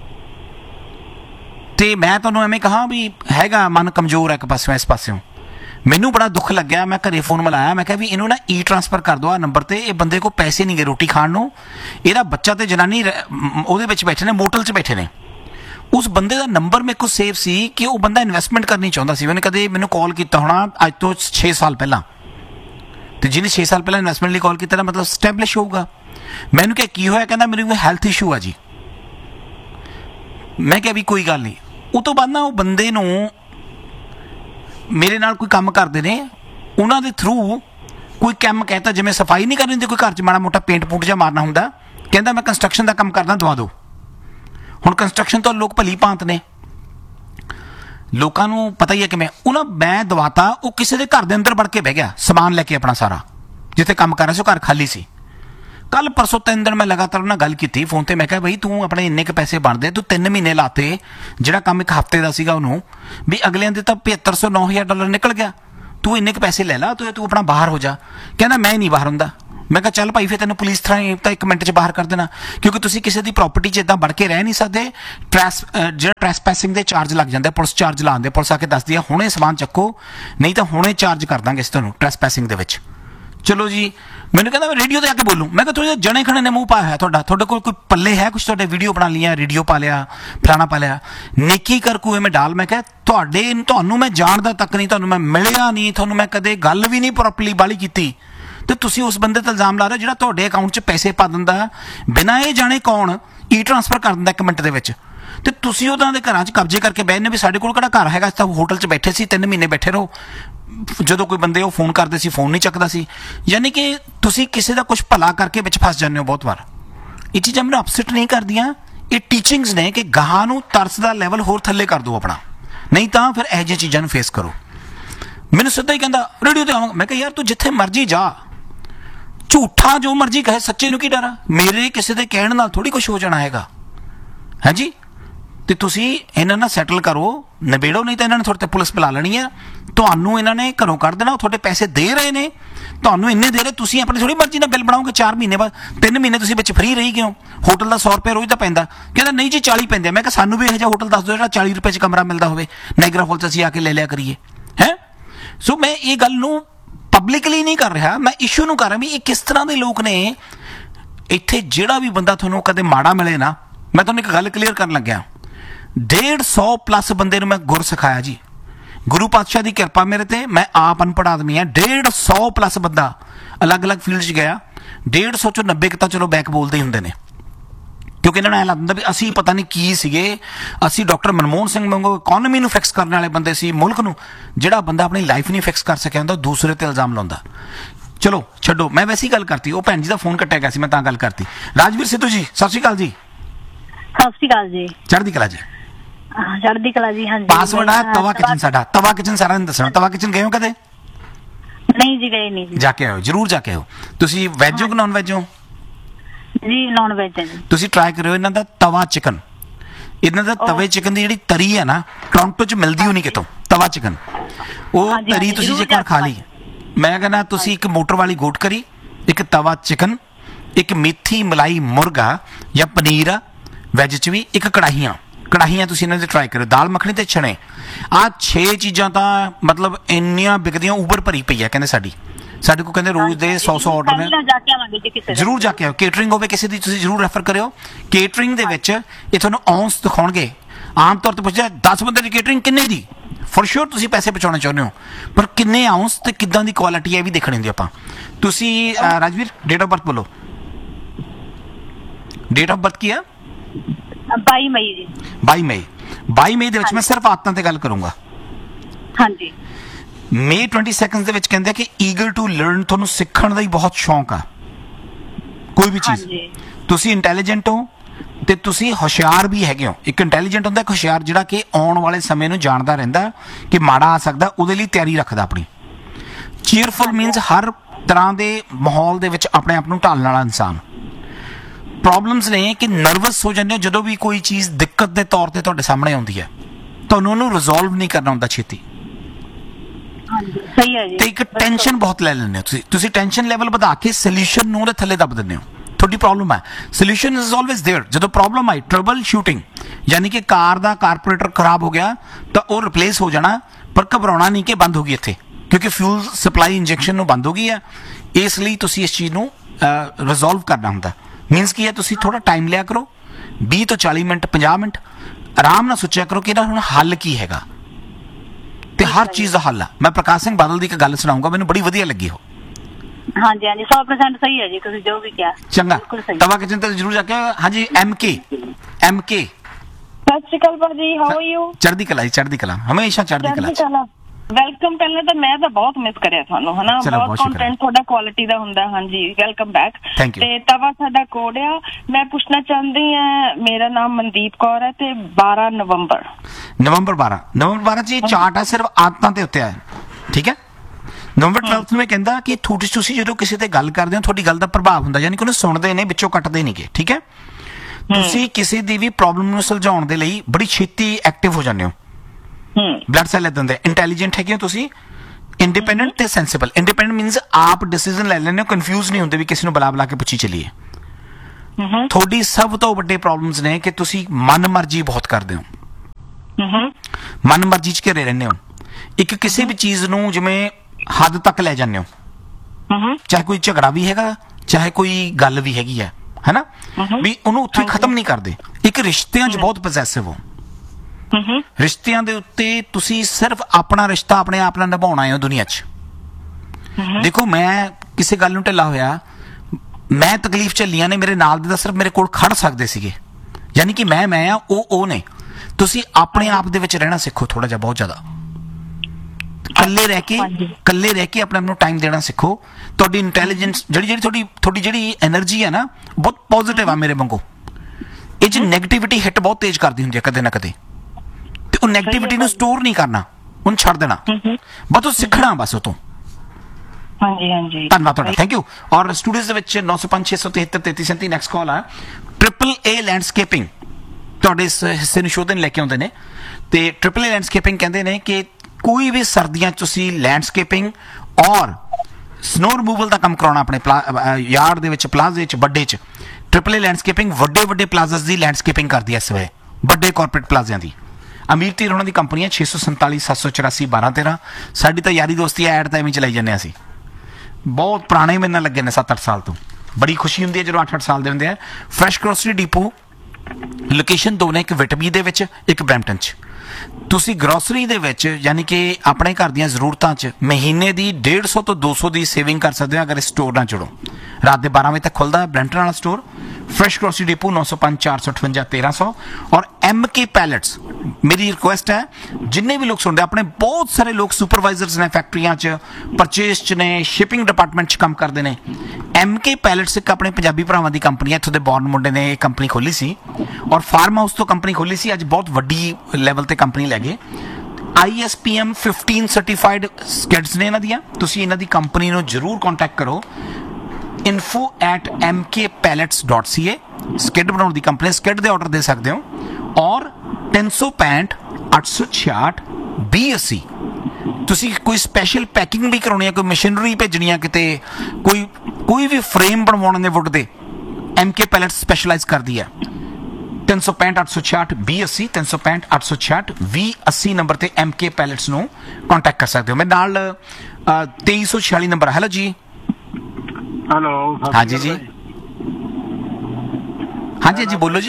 ਤੇ ਮੈਂ ਤੁਹਾਨੂੰ ਐਵੇਂ ਕਹਾਂ ਵੀ ਹੈਗਾ ਮਨ ਕਮਜ਼ੋਰ ਹੈ ਇੱਕ ਪਾਸਿਓਂ ਇਸ ਪਾਸਿਓਂ। ਮੈਨੂੰ ਬੜਾ ਦੁੱਖ ਲੱਗਿਆ, ਮੈਂ ਘਰੇ ਫੋਨ ਮਿਲਾਇਆ, ਮੈਂ ਕਿਹਾ ਵੀ ਇਹਨੂੰ ਨਾ ਈ ਟਰਾਂਸਫਰ ਕਰ ਦਿਓ ਆ ਨੰਬਰ ਤੇ। ਇਹ ਬੰਦੇ ਕੋਲ ਪੈਸੇ ਨਹੀਂ ਗਏ ਰੋਟੀ ਖਾਣ ਨੂੰ, ਇਹਦਾ ਬੱਚਾ ਤੇ ਜਨਾਨੀ ਉਹਦੇ ਵਿੱਚ ਬੈਠੇ ਨੇ, ਮੋਟਲ 'ਚ ਬੈਠੇ ਨੇ। ਉਸ ਬੰਦੇ ਦਾ ਨੰਬਰ ਮੇਰੇ ਕੋਲ ਸੇਵ ਸੀ ਕਿ ਉਹ ਬੰਦਾ ਇਨਵੈਸਟਮੈਂਟ ਕਰਨੀ ਚਾਹੁੰਦਾ ਸੀ। ਉਹਨੇ ਕਦੇ ਮੈਨੂੰ ਕਾਲ ਕੀਤਾ ਹੋਣਾ ਅੱਜ ਤੋਂ ਛੇ ਸਾਲ ਪਹਿਲਾਂ, ਤੇ ਜਿਹਨੇ ਛੇ ਸਾਲ ਪਹਿਲਾਂ ਇਨਵੈਸਟਮੈਂਟ ਲਈ ਕਾਲ ਕੀਤਾ ਨਾ ਮਤਲਬ ਸਟੈਬਲਿਸ਼ ਹੋਊਗਾ। ਮੈਨੂੰ ਕਿਹਾ ਕੀ ਹੋਇਆ? ਕਹਿੰਦਾ ਮੈਨੂੰ ਹੈਲਥ ਇਸ਼ੂ ਆ ਜੀ। ਮੈਂ ਕਿਹਾ ਵੀ ਕੋਈ ਗੱਲ ਨਹੀਂ। ਉਹ ਤੋਂ ਬਾਅਦ ਨਾ ਉਹ ਬੰਦੇ ਨੂੰ ਮੇਰੇ ਨਾਲ ਕੋਈ ਕੰਮ ਕਰਦੇ ਨੇ, ਉਹਨਾਂ ਦੇ ਥਰੂ ਕੋਈ ਕੰਮ ਕਹਿਤਾ, ਜਿਵੇਂ ਸਫਾਈ ਨਹੀਂ ਕਰਨੀ ਹੁੰਦੀ ਕੋਈ ਘਰ 'ਚ ਮਾੜਾ ਮੋਟਾ ਪੇਂਟ ਪੂੰਟ ਜਿਹਾ ਮਾਰਨਾ ਹੁੰਦਾ, ਕਹਿੰਦਾ ਮੈਂ ਕੰਸਟਰਕਸ਼ਨ ਦਾ ਕੰਮ ਕਰਦਾ ਦਵਾ ਦਿਓ। ਹੁਣ ਕੰਸਟਰਕਸ਼ਨ ਤੋਂ ਲੋਕ ਭਲੀ ਭਾਂਤ ਨੇ, ਲੋਕਾਂ ਨੂੰ ਪਤਾ ਹੀ ਹੈ ਕਿਵੇਂ। ਉਹਨਾਂ ਮੈਂ ਦਵਾਤਾ, ਉਹ ਕਿਸੇ ਦੇ ਘਰ ਦੇ ਅੰਦਰ ਵੜ ਕੇ ਬਹਿ ਗਿਆ ਸਮਾਨ ਲੈ ਕੇ ਆਪਣਾ ਸਾਰਾ, ਜਿੱਥੇ ਕੰਮ ਕਰ ਰਿਹਾ ਸੀ ਉਹ ਘਰ ਖਾਲੀ ਸੀ। ਕੱਲ ਪਰਸੋਂ ਤਿੰਨ ਦਿਨ ਮੈਂ ਲਗਾਤਾਰ ਉਹਨਾਂ ਨਾਲ ਗੱਲ ਕੀਤੀ ਫੋਨ ਤੇ। ਮੈਂ ਕਿਹਾ ਬਈ ਤੂੰ ਆਪਣੇ ਇੰਨੇ ਕੁ ਪੈਸੇ ਬਣਦੇ, ਤੂੰ ਤਿੰਨ ਮਹੀਨੇ ਲਾਤੇ, ਜਿਹੜਾ ਕੰਮ ਇੱਕ ਹਫ਼ਤੇ ਦਾ ਸੀਗਾ ਉਹਨੂੰ ਵੀ ਅਗਲਿਆਂ ਦੇ ਤਾਂ ਪਝੱਤਰ ਸੌ ਨੌ ਹਜ਼ਾਰ ਡਾਲਰ ਨਿਕਲ ਗਿਆ, ਤੂੰ ਇੰਨੇ ਕੁ ਪੈਸੇ ਲੈ ਲਾ, ਤੂੰ ਤੂੰ ਆਪਣਾ ਬਾਹਰ ਹੋ ਜਾ। ਕਹਿੰਦਾ ਮੈਂ ਨਹੀਂ ਬਾਹਰ ਹੁੰਦਾ। ਮੈਂ ਕਿਹਾ ਚੱਲ ਭਾਈ ਫਿਰ ਤੈਨੂੰ ਪੁਲਿਸ ਥਾਣੇ ਤਾਂ ਇੱਕ ਮਿੰਟ 'ਚ ਬਾਹਰ ਕਰ ਦੇਣਾ, ਕਿਉਂਕਿ ਤੁਸੀਂ ਕਿਸੇ ਦੀ ਪ੍ਰੋਪਰਟੀ 'ਚ ਇੱਦਾਂ ਵੜ ਕੇ ਰਹਿ ਨਹੀਂ ਸਕਦੇ। ਟਰੈਸ ਜਿਹੜਾ ਟਰੈਸਪੈਸਿੰਗ ਦੇ ਚਾਰਜ ਲੱਗ ਜਾਂਦੇ, ਪੁਲਿਸ ਚਾਰਜ ਲਾਉਂਦੇ, ਪੁਲਿਸ ਆ ਕੇ ਦੱਸਦੀ ਆ ਹੁਣੇ ਸਮਾਨ ਚੱਕੋ ਨਹੀਂ ਤਾਂ ਹੁਣੇ ਚਾਰਜ ਕਰ ਦਾਂਗੇ ਅਸੀਂ ਤੁਹਾਨੂੰ ਟਰੈਸਪੈਸਿੰਗ ਦੇ ਵਿੱਚ। ਚਲੋ ਜੀ ਮੈਨੂੰ ਕਹਿੰਦਾ ਮੈਂ ਰੇਡੀਓ ਤੇ ਆ ਕੇ ਬੋਲੂੰ। ਮੈਂ ਕਿਹਾ ਥੋੜੇ ਜਣੇ ਖਣੇ ਨੇ ਮੂੰਹ ਪਾਇਆ ਹੈ ਤੁਹਾਡਾ, ਤੁਹਾਡੇ ਕੋਲ ਕੋਈ ਪੱਲੇ ਹੈ ਕੁਛ? ਤੁਹਾਡੇ ਵੀਡੀਓ ਬਣਾ ਲਈਆਂ, ਰੇਡੀਓ ਪਾ ਲਿਆ, ਫਲਾਣਾ ਪਾ ਲਿਆ। ਨੇਕੀ ਕਰ ਕੂਏ ਮੈਂ ਡਾਲ। ਮੈਂ ਕਿਹਾ ਤੁਹਾਡੇ ਤੁਹਾਨੂੰ ਮੈਂ ਜਾਣਦਾ ਤੱਕ ਨਹੀਂ, ਤੁਹਾਨੂੰ ਮੈਂ ਮਿਲਿਆ ਨਹੀਂ, ਤੁਹਾਨੂੰ ਮੈਂ ਕਦੇ ਗੱਲ ਵੀ ਨਹੀਂ ਪ੍ਰੋਪਰਲੀ ਬਾਲੀ ਕੀਤੀ, ਤੇ ਤੁਸੀਂ ਉਸ ਬੰਦੇ ਤੇ ਇਲਜ਼ਾਮ ਲਾ ਰਹੇ ਹੋ ਜਿਹੜਾ ਤੁਹਾਡੇ ਅਕਾਊਂਟ 'ਚ ਪੈਸੇ ਪਾ ਦਿੰਦਾ ਬਿਨਾਂ ਇਹ ਜਾਣੇ ਕੌਣ, ਈ ਟ੍ਰਾਂਸਫਰ ਕਰ ਦਿੰਦਾ ਇੱਕ ਮਿੰਟ ਦੇ ਵਿੱਚ, ਤੇ ਤੁਸੀਂ ਉਹਨਾਂ ਦੇ ਘਰਾਂ 'ਚ ਕਬਜ਼ੇ ਕਰਕੇ ਬਹਿਨੇ ਵੀ ਸਾਡੇ ਕੋਲ ਕਿਹੜਾ ਘਰ ਹੈਗਾ, ਅਸੀਂ ਤਾਂ ਹੋਟਲ 'ਚ ਬੈਠੇ ਸੀ, ਤਿੰਨ ਮਹੀਨੇ ਬੈਠੇ ਰਹੋ। ਜਦੋਂ ਕੋਈ ਬੰਦੇ ਉਹ ਫੋਨ ਕਰਦੇ ਸੀ ਫੋਨ ਨਹੀਂ ਚੱਕਦਾ ਸੀ। ਯਾਨੀ ਕਿ ਤੁਸੀਂ ਕਿਸੇ ਦਾ ਕੁਝ ਭਲਾ ਕਰਕੇ ਵਿੱਚ ਫਸ ਜਾਂਦੇ ਹੋ ਬਹੁਤ ਵਾਰ। ਇਹ ਚੀਜ਼ਾਂ ਮੈਨੂੰ ਅਪਸੈਟ ਨਹੀਂ ਕਰਦੀਆਂ, ਇਹ ਟੀਚਿੰਗਸ ਨੇ ਕਿ ਗਾਹਾਂ ਨੂੰ ਤਰਸ ਦਾ ਲੈਵਲ ਹੋਰ ਥੱਲੇ ਕਰ ਦਿਓ ਆਪਣਾ, ਨਹੀਂ ਤਾਂ ਫਿਰ ਇਹੋ ਜਿਹੀਆਂ ਚੀਜ਼ਾਂ ਨੂੰ ਫੇਸ ਕਰੋ। ਮੈਨੂੰ ਸਿੱਧਾ ਹੀ ਕਹਿੰਦਾ ਰੇਡੀਓ ਤੇ ਆਵਾਂਗਾ। ਮੈਂ ਕਿਹਾ ਯਾਰ ਤੂੰ ਜਿੱਥੇ ਮਰਜ਼ੀ ਜਾ, ਝੂਠਾ ਜੋ ਮਰਜ਼ੀ ਕਹੇ, ਸੱਚੇ ਨੂੰ ਕੀ ਡਰ ਆ? ਮੇਰੇ ਕਿਸੇ ਦੇ ਕਹਿਣ ਨਾਲ ਥੋੜੀ ਕੁਝ ਹੋ ਜਾਣਾ ਹੈਗਾ ਹੈ ਜੀ। ਤੇ ਤੁਸੀਂ ਇਹਨਾਂ ਨਾਲ ਸੈਟਲ ਕਰੋ, ਨਿਬੇੜੋ, ਨਹੀਂ ਤਾਂ ਇਹਨਾਂ ਨੇ ਤੁਹਾਡੇ ਤੇ ਪੁਲਿਸ ਬੁਲਾ ਲੈਣੀ ਆ, ਤੁਹਾਨੂੰ ਇਹਨਾਂ ਨੇ ਘਰੋਂ ਕੱਢ ਦੇਣਾ। ਤੁਹਾਡੇ ਪੈਸੇ ਦੇ ਰਹੇ ਨੇ, ਤੁਹਾਨੂੰ ਇੰਨੇ ਦੇ ਰਹੇ, ਤੁਸੀਂ ਆਪਣੀ ਥੋੜੀ ਮਰਜ਼ੀ ਨਾਲ ਬਿੱਲ ਬਣਾਓਗੇ। ਚਾਰ ਮਹੀਨੇ ਬਾਅਦ, ਤਿੰਨ ਮਹੀਨੇ ਤੁਸੀਂ ਵਿੱਚ ਫ੍ਰੀ ਰਹੀ ਗਏ ਹੋ। ਹੋਟਲ ਦਾ ਸੌ ਰੁਪਏ ਰੋਜ਼ ਦਾ ਪੈਂਦਾ, ਕਹਿੰਦਾ ਨਹੀਂ ਜੀ ਚਾਲੀ ਪੈਂਦੇ। ਮੈਂ ਕਿਹਾ ਸਾਨੂੰ ਵੀ ਇਹੋ ਜਿਹਾ ਹੋਟਲ ਦੱਸ ਦਿਓ ਜਿਹੜਾ ਚਾਲੀ ਰੁਪਏ 'ਚ ਕਮਰਾ ਮਿਲਦਾ ਹੋਵੇ, ਨਾਇਗਰਾ ਫਾਲ 'ਚ ਅਸੀਂ ਆ ਕੇ ਲੈ ਲਿਆ ਕਰੀਏ ਹੈ। ਸੋ ਮੈਂ ਇਹ ਗੱਲ ਨੂੰ ਪਬਲਿਕਲੀ ਨਹੀਂ ਕਰ ਰਿਹਾ, ਮੈਂ ਇਸ਼ੂ ਨੂੰ ਕਰ ਰਿਹਾ ਵੀ ਇਹ ਕਿਸ ਤਰ੍ਹਾਂ ਦੇ ਲੋਕ ਨੇ ਇੱਥੇ। ਜਿਹੜਾ ਵੀ ਬੰਦਾ ਤੁਹਾਨੂੰ ਕਦੇ ਮਾੜਾ ਮਿਲੇ ਨਾ, ਮੈਂ ਤੁਹਾਨੂੰ ਇੱਕ ਗੱਲ ਕਲੀਅਰ ਕਰਨ ਲੱਗਿਆ, ਡੇਢ ਸੌ ਪਲੱਸ ਬੰਦੇ ਨੂੰ ਮੈਂ ਗੁਰ ਸਿਖਾਇਆ ਜੀ। ਗੁਰੂ ਪਾਤਸ਼ਾਹ ਦੀ ਕਿਰਪਾ ਮੇਰੇ ਤੇ, ਮੈਂ ਆਪ ਅਨਪੜ੍ਹ ਆਦਮੀ ਹਾਂ। ਡੇਢ ਸੌ ਪਲੱਸ ਬੰਦਾ ਅਲੱਗ-ਅਲੱਗ ਫੀਲਡ 'ਚ ਗਿਆ। ਡੇਢ ਸੌ ਚੋਂ ਨੱਬੇ ਕੁ ਤਾਂ ਚਲੋ ਬੈਕ ਬੋਲਦੇ ਹੀ ਹੁੰਦੇ ਨੇ, ਕਿਉਂਕਿ ਇਹਨਾਂ ਨੂੰ ਐਂ ਲੱਗਦਾ ਵੀ ਅਸੀਂ ਪਤਾ ਨਹੀਂ ਕੀ ਸੀਗੇ, ਅਸੀਂ ਡਾਕਟਰ ਮਨਮੋਹਨ ਸਿੰਘ ਵਾਂਗੂ ਇਕੋਨਮੀ ਨੂੰ ਫਿਕਸ ਕਰਨ ਵਾਲੇ ਬੰਦੇ ਸੀ, ਮੁਲਕ ਨੂੰ। ਜਿਹੜਾ ਬੰਦਾ ਆਪਣੀ ਲਾਈਫ ਨਹੀਂ ਫਿਕਸ ਕਰ ਸਕਿਆ ਹੁੰਦਾ, ਦੂਸਰੇ ਤੇ ਇਲਜ਼ਾਮ ਲਾਉਂਦਾ। ਚਲੋ ਛੱਡੋ, ਮੈਂ ਵੈਸੇ ਹੀ ਗੱਲ ਕਰਤੀ। ਉਹ ਭੈਣ ਜੀ ਦਾ ਫੋਨ ਕੱਟਿਆ ਗਿਆ ਸੀ, ਮੈਂ ਤਾਂ ਗੱਲ ਕਰਤੀ। ਰਾਜਵੀਰ ਸਿੱਧੂ ਜੀ ਸਤਿ ਸ਼੍ਰੀ ਅਕਾਲ ਜੀ। ਸਤਿ ਸ਼੍ਰੀ ਅਕਾਲ ਜੀ। ਚੜ੍ਹਦੀ ਕਲਾ ਜੀ। ਹਾਂ ਚੜ੍ਹਦੀ ਕਲਾ ਜੀ। ਹਾਂਜੀ ਪਾਸਵਰਡ ਹੈ ਤਵਾ ਕਿਚਨ ਸਾਡਾ। ਤਵਾ ਕਿਚਨ ਸਾਰਿਆਂ ਨੂੰ ਦੱਸਣਾ। ਤਵਾ ਕਿਚਨ ਗਏ ਹੋ ਕਦੇ? ਨਹੀਂ ਜੀ ਗਏ ਨਹੀਂ ਜੀ। ਜਾ ਕੇ ਆਓ, ਜਰੂਰ ਜਾ ਕੇ ਆਓ। ਤੁਸੀਂ ਵੈਜ ਹੋ ਕਿ ਨਾਨ ਵੈਜ ਹੋ? ਜੀ ਨਾਨ ਵੈਜ ਹੈ ਜੀ। ਤੁਸੀਂ ਟਰਾਈ ਕਰਿਓ ਇਹਨਾਂ ਦਾ ਤਵਾ ਚਿਕਨ। ਇਹਨਾਂ ਦਾ ਤਵੇ ਚਿਕਨ ਦੀ ਜਿਹੜੀ ਤਰੀ ਹੈ ਨਾ, ਟੋਰਾਂਟੋ 'ਚ ਮਿਲਦੀ ਹੋਣੀ ਕਿਤੋਂ, ਤਵਾ ਚਿਕਨ। ਉਹ ਤਰੀ ਤੁਸੀਂ ਇੱਕ ਵਾਰ ਖਾ ਲਈ। ਮੈਂ ਕਹਿੰਦਾ ਤੁਸੀਂ ਇੱਕ ਮੋਟਰ ਵਾਲੀ ਗੋਟ ਕਰੀ, ਇੱਕ ਤਵਾ ਚਿਕਨ, ਇੱਕ ਮੇਥੀ ਮਲਾਈ ਮੁਰਗਾ ਜਾਂ ਪਨੀਰ ਆ ਵੈਜ 'ਚ ਵੀ, ਇੱਕ ਕੜਾਹੀਆਂ ਕੜਾਹੀਆਂ ਤੁਸੀਂ ਇਹਨਾਂ ਦੇ ਟਰਾਈ ਕਰਿਓ। ਦਾਲ ਮੱਖਣੀ ਤੇ ਚਣੇ, ਆਹ ਛੇ ਚੀਜ਼ਾਂ ਤਾਂ ਮਤਲਬ ਇੰਨੀਆਂ ਵਿਕਦੀਆਂ, ਉਬਰ ਭਰੀ ਪਈ ਆ ਕਹਿੰਦੇ ਸਾਡੀ। ਸਾਡੇ ਕੋਲ ਕਹਿੰਦੇ ਰੋਜ਼ ਦੇ ਸੌ ਸੌ ਆਰਡਰ ਨੇ। ਜ਼ਰੂਰ ਜਾ ਕੇ ਆਓ। ਕੇਟਰਿੰਗ ਹੋਵੇ ਕਿਸੇ ਦੀ, ਤੁਸੀਂ ਜ਼ਰੂਰ ਰੈਫਰ ਕਰਿਓ। ਕੇਟਰਿੰਗ ਦੇ ਵਿੱਚ ਇਹ ਤੁਹਾਨੂੰ ਔਂਸ ਦਿਖਾਉਣਗੇ। ਆਮ ਤੌਰ ਤੇ ਪੁੱਛਿਆ ਦਸ ਬੰਦੇ ਦੀ ਕੇਟਰਿੰਗ ਕਿੰਨੇ ਦੀ, ਫॉर श्योर ਤੁਸੀਂ ਪੈਸੇ ਬਚਾਉਣਾ ਚਾਹੁੰਦੇ ਹੋ, ਪਰ ਕਿੰਨੇ ਆਉਂਸ ਤੇ ਕਿੱਦਾਂ ਦੀ ਕੁਆਲਿਟੀ ਹੈ ਇਹ ਵੀ ਦੇਖਣੀ ਹੁੰਦੀ ਆਪਾਂ। ਤੁਸੀਂ ਰਾਜਵੀਰ ਡੇਟ ਆਫ ਬਰਥ ਬੋਲੋ। ਡੇਟ ਆਫ ਬਰਥ ਕੀ ਹੈ? ਬਾਈ ਮਈ ਜੀ। ਬਾਈ ਮਈ। ਬਾਈ ਮਈ ਦੇ ਵਿੱਚ ਮੈਂ ਸਿਰਫ ਆਦਤਾਂ ਤੇ ਗੱਲ ਕਰੂੰਗਾ। ਹਾਂਜੀ। ਮਈ ਟਵੈਂਟੀ ਸੈਕਿੰਡਸ ਦੇ ਵਿੱਚ ਕਹਿੰਦੇ ਕਿ ਈਗਰ ਟੂ ਲਰਨ, ਤੁਹਾਨੂੰ ਸਿੱਖਣ ਦਾ ਹੀ ਬਹੁਤ ਸ਼ੌਂਕ ਆ ਕੋਈ ਵੀ ਚੀਜ਼। ਤੁਸੀਂ ਇੰਟੈਲੀਜੈਂਟ ਹੋ ਤੇ ਤੁਸੀਂ ਹੁਸ਼ਿਆਰ ਵੀ ਹੈਗੇ ਹੋ। ਇੱਕ ਇੰਟੈਲੀਜੈਂਟ ਹੁੰਦਾ, ਇੱਕ ਹੁਸ਼ਿਆਰ, ਜਿਹੜਾ ਕਿ ਆਉਣ ਵਾਲੇ ਸਮੇਂ ਨੂੰ ਜਾਣਦਾ ਰਹਿੰਦਾ ਕਿ ਮਾੜਾ ਆ ਸਕਦਾ, ਉਹਦੇ ਲਈ ਤਿਆਰੀ ਰੱਖਦਾ ਆਪਣੀ। ਚੀਅਰਫੁਲ ਮੀਨਸ ਹਰ ਤਰ੍ਹਾਂ ਦੇ ਮਾਹੌਲ ਦੇ ਵਿੱਚ ਆਪਣੇ ਆਪ ਨੂੰ ਢਾਲਣ ਵਾਲਾ ਇਨਸਾਨ। ਪ੍ਰੋਬਲਮਸ ਨੇ ਕਿ ਨਰਵਸ ਹੋ ਜਾਂਦੇ ਹੋ ਜਦੋਂ ਵੀ ਕੋਈ ਚੀਜ਼ ਦਿੱਕਤ ਦੇ ਤੌਰ ਤੇ ਤੁਹਾਡੇ ਸਾਹਮਣੇ ਆਉਂਦੀ ਹੈ, ਤੁਹਾਨੂੰ ਉਹਨੂੰ ਰਿਜ਼ੋਲਵ ਨਹੀਂ ਕਰਨਾ ਹੁੰਦਾ ਛੇਤੀ। ਸਹੀ ਹੈ ਜੀ। ਤੇ ਇੱਕ ਟੈਨਸ਼ਨ ਬਹੁਤ ਲੈ ਲੈਂਦੇ ਹੋ ਤੁਸੀਂ। ਤੁਸੀਂ ਟੈਨਸ਼ਨ ਲੈਵਲ ਵਧਾ ਕੇ ਸੋਲੂਸ਼ਨ ਨੂੰ ਉਹਦੇ ਥੱਲੇ ਦੱਬ ਦਿੰਦੇ ਹੋ। ਤੁਹਾਡੀ ਪ੍ਰੋਬਲਮ ਹੈ, ਸੋਲੂਸ਼ਨ ਇਜ਼ ਆਲਵੇਜ਼ देयर। ਜਦੋਂ ਪ੍ਰੋਬਲਮ ਆਈ, ਟਰਬਲ ਸ਼ੂਟਿੰਗ, ਯਾਨੀ ਕਿ ਕਾਰ ਦਾ ਕਾਰਪੋਰੇਟਰ ਖਰਾਬ ਹੋ ਗਿਆ ਤਾਂ ਉਹ ਰਿਪਲੇਸ ਹੋ ਜਾਣਾ, ਪਰ ਘਬਰਾਉਣਾ ਨਹੀਂ ਕਿ ਬੰਦ ਹੋ ਗਈ ਇੱਥੇ, ਕਿਉਂਕਿ ਫਿਊਲ ਸਪਲਾਈ ਇੰਜੈਕਸ਼ਨ ਨੂੰ ਬੰਦ ਹੋ ਗਈ ਹੈ। ਇਸ ਲਈ ਤੁਸੀਂ ਇਸ ਚੀਜ਼ ਨੂੰ ਰਿਜ਼ੋਲਵ ਕਰਨਾ ਹੁੰਦਾ। ਮੀਨਸ ਕੀ ਹੈ, ਤੁਸੀਂ ਥੋੜਾ ਟਾਈਮ ਲਿਆ ਕਰੋ, ਵੀਹ ਤੋਂ ਚਾਲੀ ਮਿੰਟ, ਪੰਜਾਹ ਮਿੰਟ ਆਰਾਮ ਨਾਲ ਸੋਚਿਆ ਕਰੋ ਕਿ ਇਹਦਾ ਹੁਣ ਹੱਲ ਕੀ ਹੈਗਾ, ਤੇ ਹਰ ਚੀਜ਼ ਦਾ ਹੱਲ ਆ। ਮੈਂ ਪ੍ਰਕਾਸ਼ ਸਿੰਘ ਬਾਦਲ ਦੀ ਇੱਕ ਗੱਲ ਸੁਣਾਉਂਗਾ, ਮੈਨੂੰ ਬੜੀ ਵਧੀਆ ਲੱਗੀ ਉਹ। ਹਾਂਜੀ ਹਾਂਜੀ ਸੌ ਪ੍ਰਸੈਂਟ ਸਹੀ ਹੈ ਜੀ, ਤੁਸੀਂ ਜੋ ਵੀ ਕਿਹਾ ਚੰਗਾ। ਤਵਾ ਕਿਚਨ ਤੇ ਜ਼ਰੂਰ ਜਾ ਕੇ। ਹਾਂਜੀ ਐਮ ਕੇ। ਐਮ ਕੇ ਸਤਿ ਸ਼੍ਰੀ ਅਕਾਲ ਭਾਜੀ, ਹਾਊ ਆਰ ਯੂ? ਚੜ੍ਹਦੀ ਕਲਾ, ਚੜ੍ਹਦੀ ਕਲਾ, ਹਮੇਸ਼ਾ ਚੜ੍ਹਦੀ ਕਲਾ। ਵੈਲਕਮ। ਪਹਿਲਾਂ ਤਾਂ ਮੈਂ ਤਾਂ ਬਹੁਤ ਮਿਸ ਕਰਿਆ ਤੁਹਾਨੂੰ, ਹਨਾ, ਬਹੁਤ ਕੰਟੈਂਟ ਤੁਹਾਡਾ ਕੁਆਲਿਟੀ ਦਾ ਹੁੰਦਾ। ਹਾਂਜੀ ਵੈਲਕਮ ਬੈਕ। ਤੇ ਤਵਾ ਸਾਡਾ ਕੋਡ ਆ। ਮੈਂ ਪੁੱਛਣਾ ਚਾਹੁੰਦੀ ਆ, ਮੇਰਾ ਨਾਮ ਮਨਦੀਪ ਕੌਰ ਹੈ ਤੇ ਬਾਰਾਂ ਨਵੰਬਰ ਨਵੰਬਰ ਬਾਰਾਂ ਨਵੰਬਰ ਬਾਰਾਂ ਚ ਇਹ ਚਾਰਟ ਹੈ, ਸਿਰਫ ਆਦਤਾਂ ਤੇ ਉੱਤੇ ਆਇਆ। ਠੀਕ ਹੈ। ਨਵੰਬਰ ਬਾਰਾਂ ਨੂੰ ਮੈਂ ਕਹਿੰਦਾ ਕਿ ਥੋੜੀ ਤੁਸੀਂ ਜਦੋਂ ਕਿਸੇ ਤੇ ਗੱਲ ਕਰਦੇ ਹੋ, ਤੁਹਾਡੀ ਗੱਲ ਦਾ ਪ੍ਰਭਾਵ ਹੁੰਦਾ, ਯਾਨੀ ਕਿ ਉਹਨੂੰ ਸੁਣਦੇ ਨੇ, ਵਿੱਚੋਂ ਕੱਟਦੇ ਨਹੀਂਗੇ। ਠੀਕ ਹੈ। ਤੁਸੀਂ ਕਿਸੇ ਦੀ ਵੀ ਪ੍ਰੋਬਲਮ ਨੂੰ ਸੁਲਝਾਉਣ ਦੇ ਲਈ ਬੜੀ ਛੇਤੀ ਐਕਟਿਵ ਹੋ ਜਾਂਦੇ ਹੋ। ਬਲੱਡ ਸੈੱਲ ਇਦਾਂ ਦੇ ਇੰਟੈਲੀਜੈਂਟ ਹੈਗੇ ਹੋ ਤੁਸੀਂ, ਇੰਡੀਪੈਂਡੈਂਟ ਤੇ ਸੈਂਸਿਬਲ। ਇੰਡੀਪੈਂਡੈਂਟ ਮੀਨਸ ਆਪ ਡਿਸੀਜਨ ਲੈ ਲੈਂਦੇ ਹੋ, ਕਨਫਿਊਜ਼ ਨਹੀਂ ਹੁੰਦੇ ਵੀ ਕਿਸੇ ਨੂੰ ਬੁਲਾ ਬੁਲਾ ਕੇ ਪੁੱਛੀ ਚੱਲੀਏ। ਤੁਹਾਡੀ ਸਭ ਤੋਂ ਵੱਡੇ ਪ੍ਰੋਬਲਮਸ ਨੇ ਕਿ ਤੁਸੀਂ ਮਨ ਮਰਜ਼ੀ ਬਹੁਤ ਕਰਦੇ ਹੋ, ਮਨ ਮਰਜ਼ੀ ਚ ਘਿਰੇ ਰਹਿੰਦੇ ਹੋ। ਇੱਕ ਕਿਸੇ ਵੀ ਚੀਜ਼ ਨੂੰ ਜਿਵੇਂ ਹੱਦ ਤੱਕ ਲੈ ਜਾਂਦੇ ਹੋ। ਚਾਹੇ ਕੋਈ ਝਗੜਾ ਵੀ ਹੈਗਾ, ਚਾਹੇ ਕੋਈ ਗੱਲ ਵੀ ਹੈਗੀ ਹੈ, ਹੈ ਨਾ, ਵੀ ਉਹਨੂੰ ਉੱਥੇ ਖਤਮ ਨਹੀਂ ਕਰਦੇ। ਇੱਕ ਰਿਸ਼ਤਿਆਂ 'ਚ ਬਹੁਤ ਪੋਜੈਸਿਵ ਹੋ, ਰਿਸ਼ਤਿਆਂ ਦੇ ਉੱਤੇ ਤੁਸੀਂ ਸਿਰਫ ਆਪਣਾ ਰਿਸ਼ਤਾ ਆਪਣੇ ਆਪ ਨਾਲ ਨਿਭਾਉਣਾ ਹੈ ਦੁਨੀਆ 'ਚ। ਦੇਖੋ ਮੈਂ ਕਿਸੇ ਗੱਲ ਨੂੰ ਢਿੱਲਾ ਹੋਇਆ, ਮੈਂ ਤਕਲੀਫ ਝੱਲੀਆਂ ਨੇ, ਮੇਰੇ ਨਾਲ ਦੇ ਤਾਂ ਸਿਰਫ ਮੇਰੇ ਕੋਲ ਖੜ ਸਕਦੇ ਸੀਗੇ, ਯਾਨੀ ਕਿ ਮੈਂ ਮੈਂ ਆ, ਉਹ ਉਹ ਨੇ। ਤੁਸੀਂ ਆਪਣੇ ਆਪ ਦੇ ਵਿੱਚ ਰਹਿਣਾ ਸਿੱਖੋ ਥੋੜਾ ਜਿਹਾ, ਬਹੁਤ ਜ਼ਿਆਦਾ ਇਕੱਲੇ ਰਹਿ ਕੇ ਇਕੱਲੇ ਰਹਿ ਕੇ ਆਪਣੇ ਆਪ ਨੂੰ ਟਾਈਮ ਦੇਣਾ ਸਿੱਖੋ। ਤੁਹਾਡੀ ਇੰਟੈਲੀਜੈਂਸ ਜਿਹੜੀ ਜਿਹੜੀ ਤੁਹਾਡੀ ਤੁਹਾਡੀ ਜਿਹੜੀ ਐਨਰਜੀ ਹੈ ਨਾ, ਬਹੁਤ ਪੋਜ਼ਿਟਿਵ ਆ ਮੇਰੇ ਵਾਂਗੂ। ਇਹ 'ਚ ਨੈਗੇਟਿਵਿਟੀ ਹਿੱਟ ਬਹੁਤ ਤੇਜ਼ ਕਰਦੀ ਹੁੰਦੀ ਹੈ ਕਦੇ ਨਾ ਕਦੇ, ਤੇ ਉਹ ਨੈਗੇਟਿਵਿਟੀ ਨੂੰ ਸਟੋਰ ਨਹੀਂ ਕਰਨਾ, ਉਹਨੂੰ ਛੱਡ ਦੇਣਾ, ਬਸ ਉਹ ਸਿੱਖਣਾ ਬਸ ਉਹ ਤੋਂ। ਹਾਂਜੀ ਹਾਂਜੀ, ਧੰਨਵਾਦ ਤੁਹਾਡਾ, ਥੈਂਕ ਯੂ। ਔਰ ਸਟੂਡੀਓਜ਼ ਦੇ ਵਿੱਚ ਨੌ ਸੌ ਪੰਜ ਛੇ ਸੌ ਤਿਹੱਤਰ ਤੇਤੀ ਸੈਂਤੀ ਨੈਕਸਟ ਕਾਲ ਆ। ਟ੍ਰਿਪਲ ਏ ਲੈਂਡਸਕੇਪਿੰਗ ਤੁਹਾਡੇ ਇਸ ਹਿੱਸੇ ਨੂੰ ਸ਼ੋਅ ਦੇ ਲੈ ਕੇ ਆਉਂਦੇ ਨੇ, ਤੇ ਟ੍ਰਿਪਲ ਏ ਲੈਂਡਸਕੇਪਿੰਗ ਕਹਿੰਦੇ ਨੇ ਕਿ ਕੋਈ ਵੀ ਸਰਦੀਆਂ 'ਚ ਤੁਸੀਂ ਲੈਂਡਸਕੇਪਿੰਗ ਔਰ ਸਨੋ ਰਿਮੂਵਲ ਦਾ ਕੰਮ ਕਰਾਉਣਾ ਆਪਣੇ ਯਾਰਡ ਦੇ ਵਿੱਚ, ਪਲਾਜ਼ੇ 'ਚ, ਵੱਡੇ 'ਚ। ਟ੍ਰਿਪਲ ਏ ਲੈਂਡਸਕੇਪਿੰਗ ਵੱਡੇ ਵੱਡੇ ਪਲਾਜ਼ਾਸ ਦੀ ਲੈਂਡਸਕੇਪਿੰਗ ਕਰਦੀ ਹੈ ਇਸ ਵੇਲੇ, ਵੱਡੇ ਕਾਰਪੋਰੇਟ ਪਲਾਜ਼ਿਆਂ ਦੀ। ਅਮੀਰ ਧੀਰ ਉਹਨਾਂ ਦੀ ਕੰਪਨੀ ਹੈ, ਛੇ ਸੌ ਸੰਤਾਲੀ ਸੱਤ ਸੌ ਚੁਰਾਸੀ ਬਾਰਾਂ ਤੇਰਾਂ। ਸਾਡੀ ਤਾਂ ਯਾਰੀ ਦੋਸਤੀ ਐਡ ਤਾਂ ਐਵੇਂ ਚਲਾਈ ਜਾਂਦੇ ਅਸੀਂ, ਬਹੁਤ ਪੁਰਾਣੇ ਮੇਰੇ ਨਾਲ ਲੱਗੇ ਨੇ ਸੱਤ ਅੱਠ ਸਾਲ ਤੋਂ। ਬੜੀ ਖੁਸ਼ੀ ਹੁੰਦੀ ਹੈ ਜਦੋਂ ਅੱਠ ਅੱਠ ਸਾਲ ਦੇ ਹੁੰਦੇ ਆ। ਫਰੈਸ਼ ਗਰੋਸਰੀ ਡੀਪੋ ਲੋਕੇਸ਼ਨ ਦੋ ਨੇ, ਇੱਕ ਵਿਟਬੀ ਦੇ ਵਿੱਚ, ਇੱਕ ਬਰੈਂਪਟਨ 'ਚ। ਤੁਸੀਂ ਗਰੋਸਰੀ ਦੇ ਵਿੱਚ ਯਾਨੀ ਕਿ ਆਪਣੇ ਘਰ ਦੀਆਂ ਜ਼ਰੂਰਤਾਂ 'ਚ ਮਹੀਨੇ ਦੀ ਡੇਢ ਸੌ ਤੋਂ ਦੋ ਸੌ ਦੀ ਸੇਵਿੰਗ ਕਰ ਸਕਦੇ ਹੋ ਅਗਰ ਇਸ ਸਟੋਰ ਨਾਲ ਜੁੜੋ। ਰਾਤ ਦੇ ਬਾਰਾਂ ਵਜੇ ਤੱਕ ਖੁੱਲ੍ਹਦਾ ਬਰੈਂਪਟਨ ਵਾਲਾ ਸਟੋਰ। ਫਰੈਸ਼ ਗਰੋਸਰੀ ਡੀਪੋ ਨੌ ਸੌ ਪੰਜ ਚਾਰ ਸੌ ਅਠਵੰਜਾ ਤੇਰਾਂ ਸੌ। ਔਰ ਐਮ ਕੇ ਪੈਲਟਸ, ਮੇਰੀ ਰਿਕੁਐਸਟ ਹੈ ਜਿੰਨੇ ਵੀ ਲੋਕ ਸੁਣਦੇ, ਆਪਣੇ ਬਹੁਤ ਸਾਰੇ ਲੋਕ ਸੁਪਰਵਾਈਜ਼ਰਸ ਨੇ ਫੈਕਟਰੀਆਂ 'ਚ, ਪਰਚੇਸ 'ਚ ਨੇ, ਸ਼ਿਪਿੰਗ ਡਿਪਾਰਟਮੈਂਟ 'ਚ ਕੰਮ ਕਰਦੇ ਨੇ। ਐਮ ਕੇ ਪੈਲਟਸ ਇੱਕ ਆਪਣੇ ਪੰਜਾਬੀ ਭਰਾਵਾਂ ਦੀ ਕੰਪਨੀ ਹੈ, ਇੱਥੋਂ ਦੇ ਬੌਰਨ ਮੁੰਡੇ ਨੇ ਇਹ ਕੰਪਨੀ ਖੋਲ੍ਹੀ ਸੀ, ਔਰ ਫਾਰਮ ਹਾਊਸ ਤੋਂ ਕੰਪਨੀ ਖੋਲ੍ਹੀ ਸੀ, ਅੱਜ ਬਹੁਤ ਵੱਡੀ ਲੈਵਲ ਤੇ ਕੰਪਨੀ ਲੈ ਗਏ। I S P M fifteen certified ਸਕਿਡਸ ਨੇ ਇਹਨਾਂ ਦੀਆਂ। ਤੁਸੀਂ ਇਹਨਾਂ ਦੀ ਕੰਪਨੀ ਨੂੰ ਜ਼ਰੂਰ ਕੰਟੈਕਟ ਕਰੋ, info at m k pellets dot c a। Skid ਬਣਾਉਣ ਦੀ ਕੰਪਨੀ, ਸਕਿਡ ਦੇ ਆਰਡਰ ਦੇ ਸਕਦੇ ਹੋ। ਔਰ ਤਿੰਨ ਸੌ ਪੈਂਹਠ ਅੱਠ ਸੌ ਛਿਆਹਠ ਵੀਹ ਅੱਸੀ। ਤੁਸੀਂ ਕੋਈ ਸਪੈਸ਼ਲ ਪੈਕਿੰਗ ਵੀ ਕਰਾਉਣੀ ਹੈ, ਕੋਈ ਮਸ਼ੀਨਰੀ ਭੇਜਣੀ ਹੈ ਕਿਤੇ, ਕੋਈ ਕੋਈ ਵੀ ਫਰੇਮ ਬਣਵਾਉਣੇ ਨੇ ਵੁੱਡ ਦੇ, ਐਮ ਕੇ ਪੈਲਟਸ ਸਪੈਸ਼ਲਾਈਜ਼ ਕਰਦੀ ਹੈ। ਤਿੰਨ ਸੌ ਪੈਂਹਠ ਅੱਠ ਸੌ ਛਿਆਹਠ ਵੀਹ ਅੱਸੀ, ਤਿੰਨ ਸੌ ਪੈਂਹਠ ਅੱਠ ਸੌ ਛਿਆਹਠ ਵੀਹ ਅੱਸੀ ਨੰਬਰ ਤੇ ਐਮ ਕੇ ਪੈਲਟਸ ਨੂੰ ਕੰਟੈਕਟ ਕਰ ਸਕਦੇ ਹੋ। ਮੇਰੇ ਨਾਲ ਤੇਈ ਸੌ ਛਿਆਲੀ ਨੰਬਰ। ਹੈਲੋ ਜੀ। ਹੈਲੋ, ਹਾਂਜੀ ਜੀ, ਹਾਂਜੀ ਜੀ, ਬੋਲੋ ਜੀ।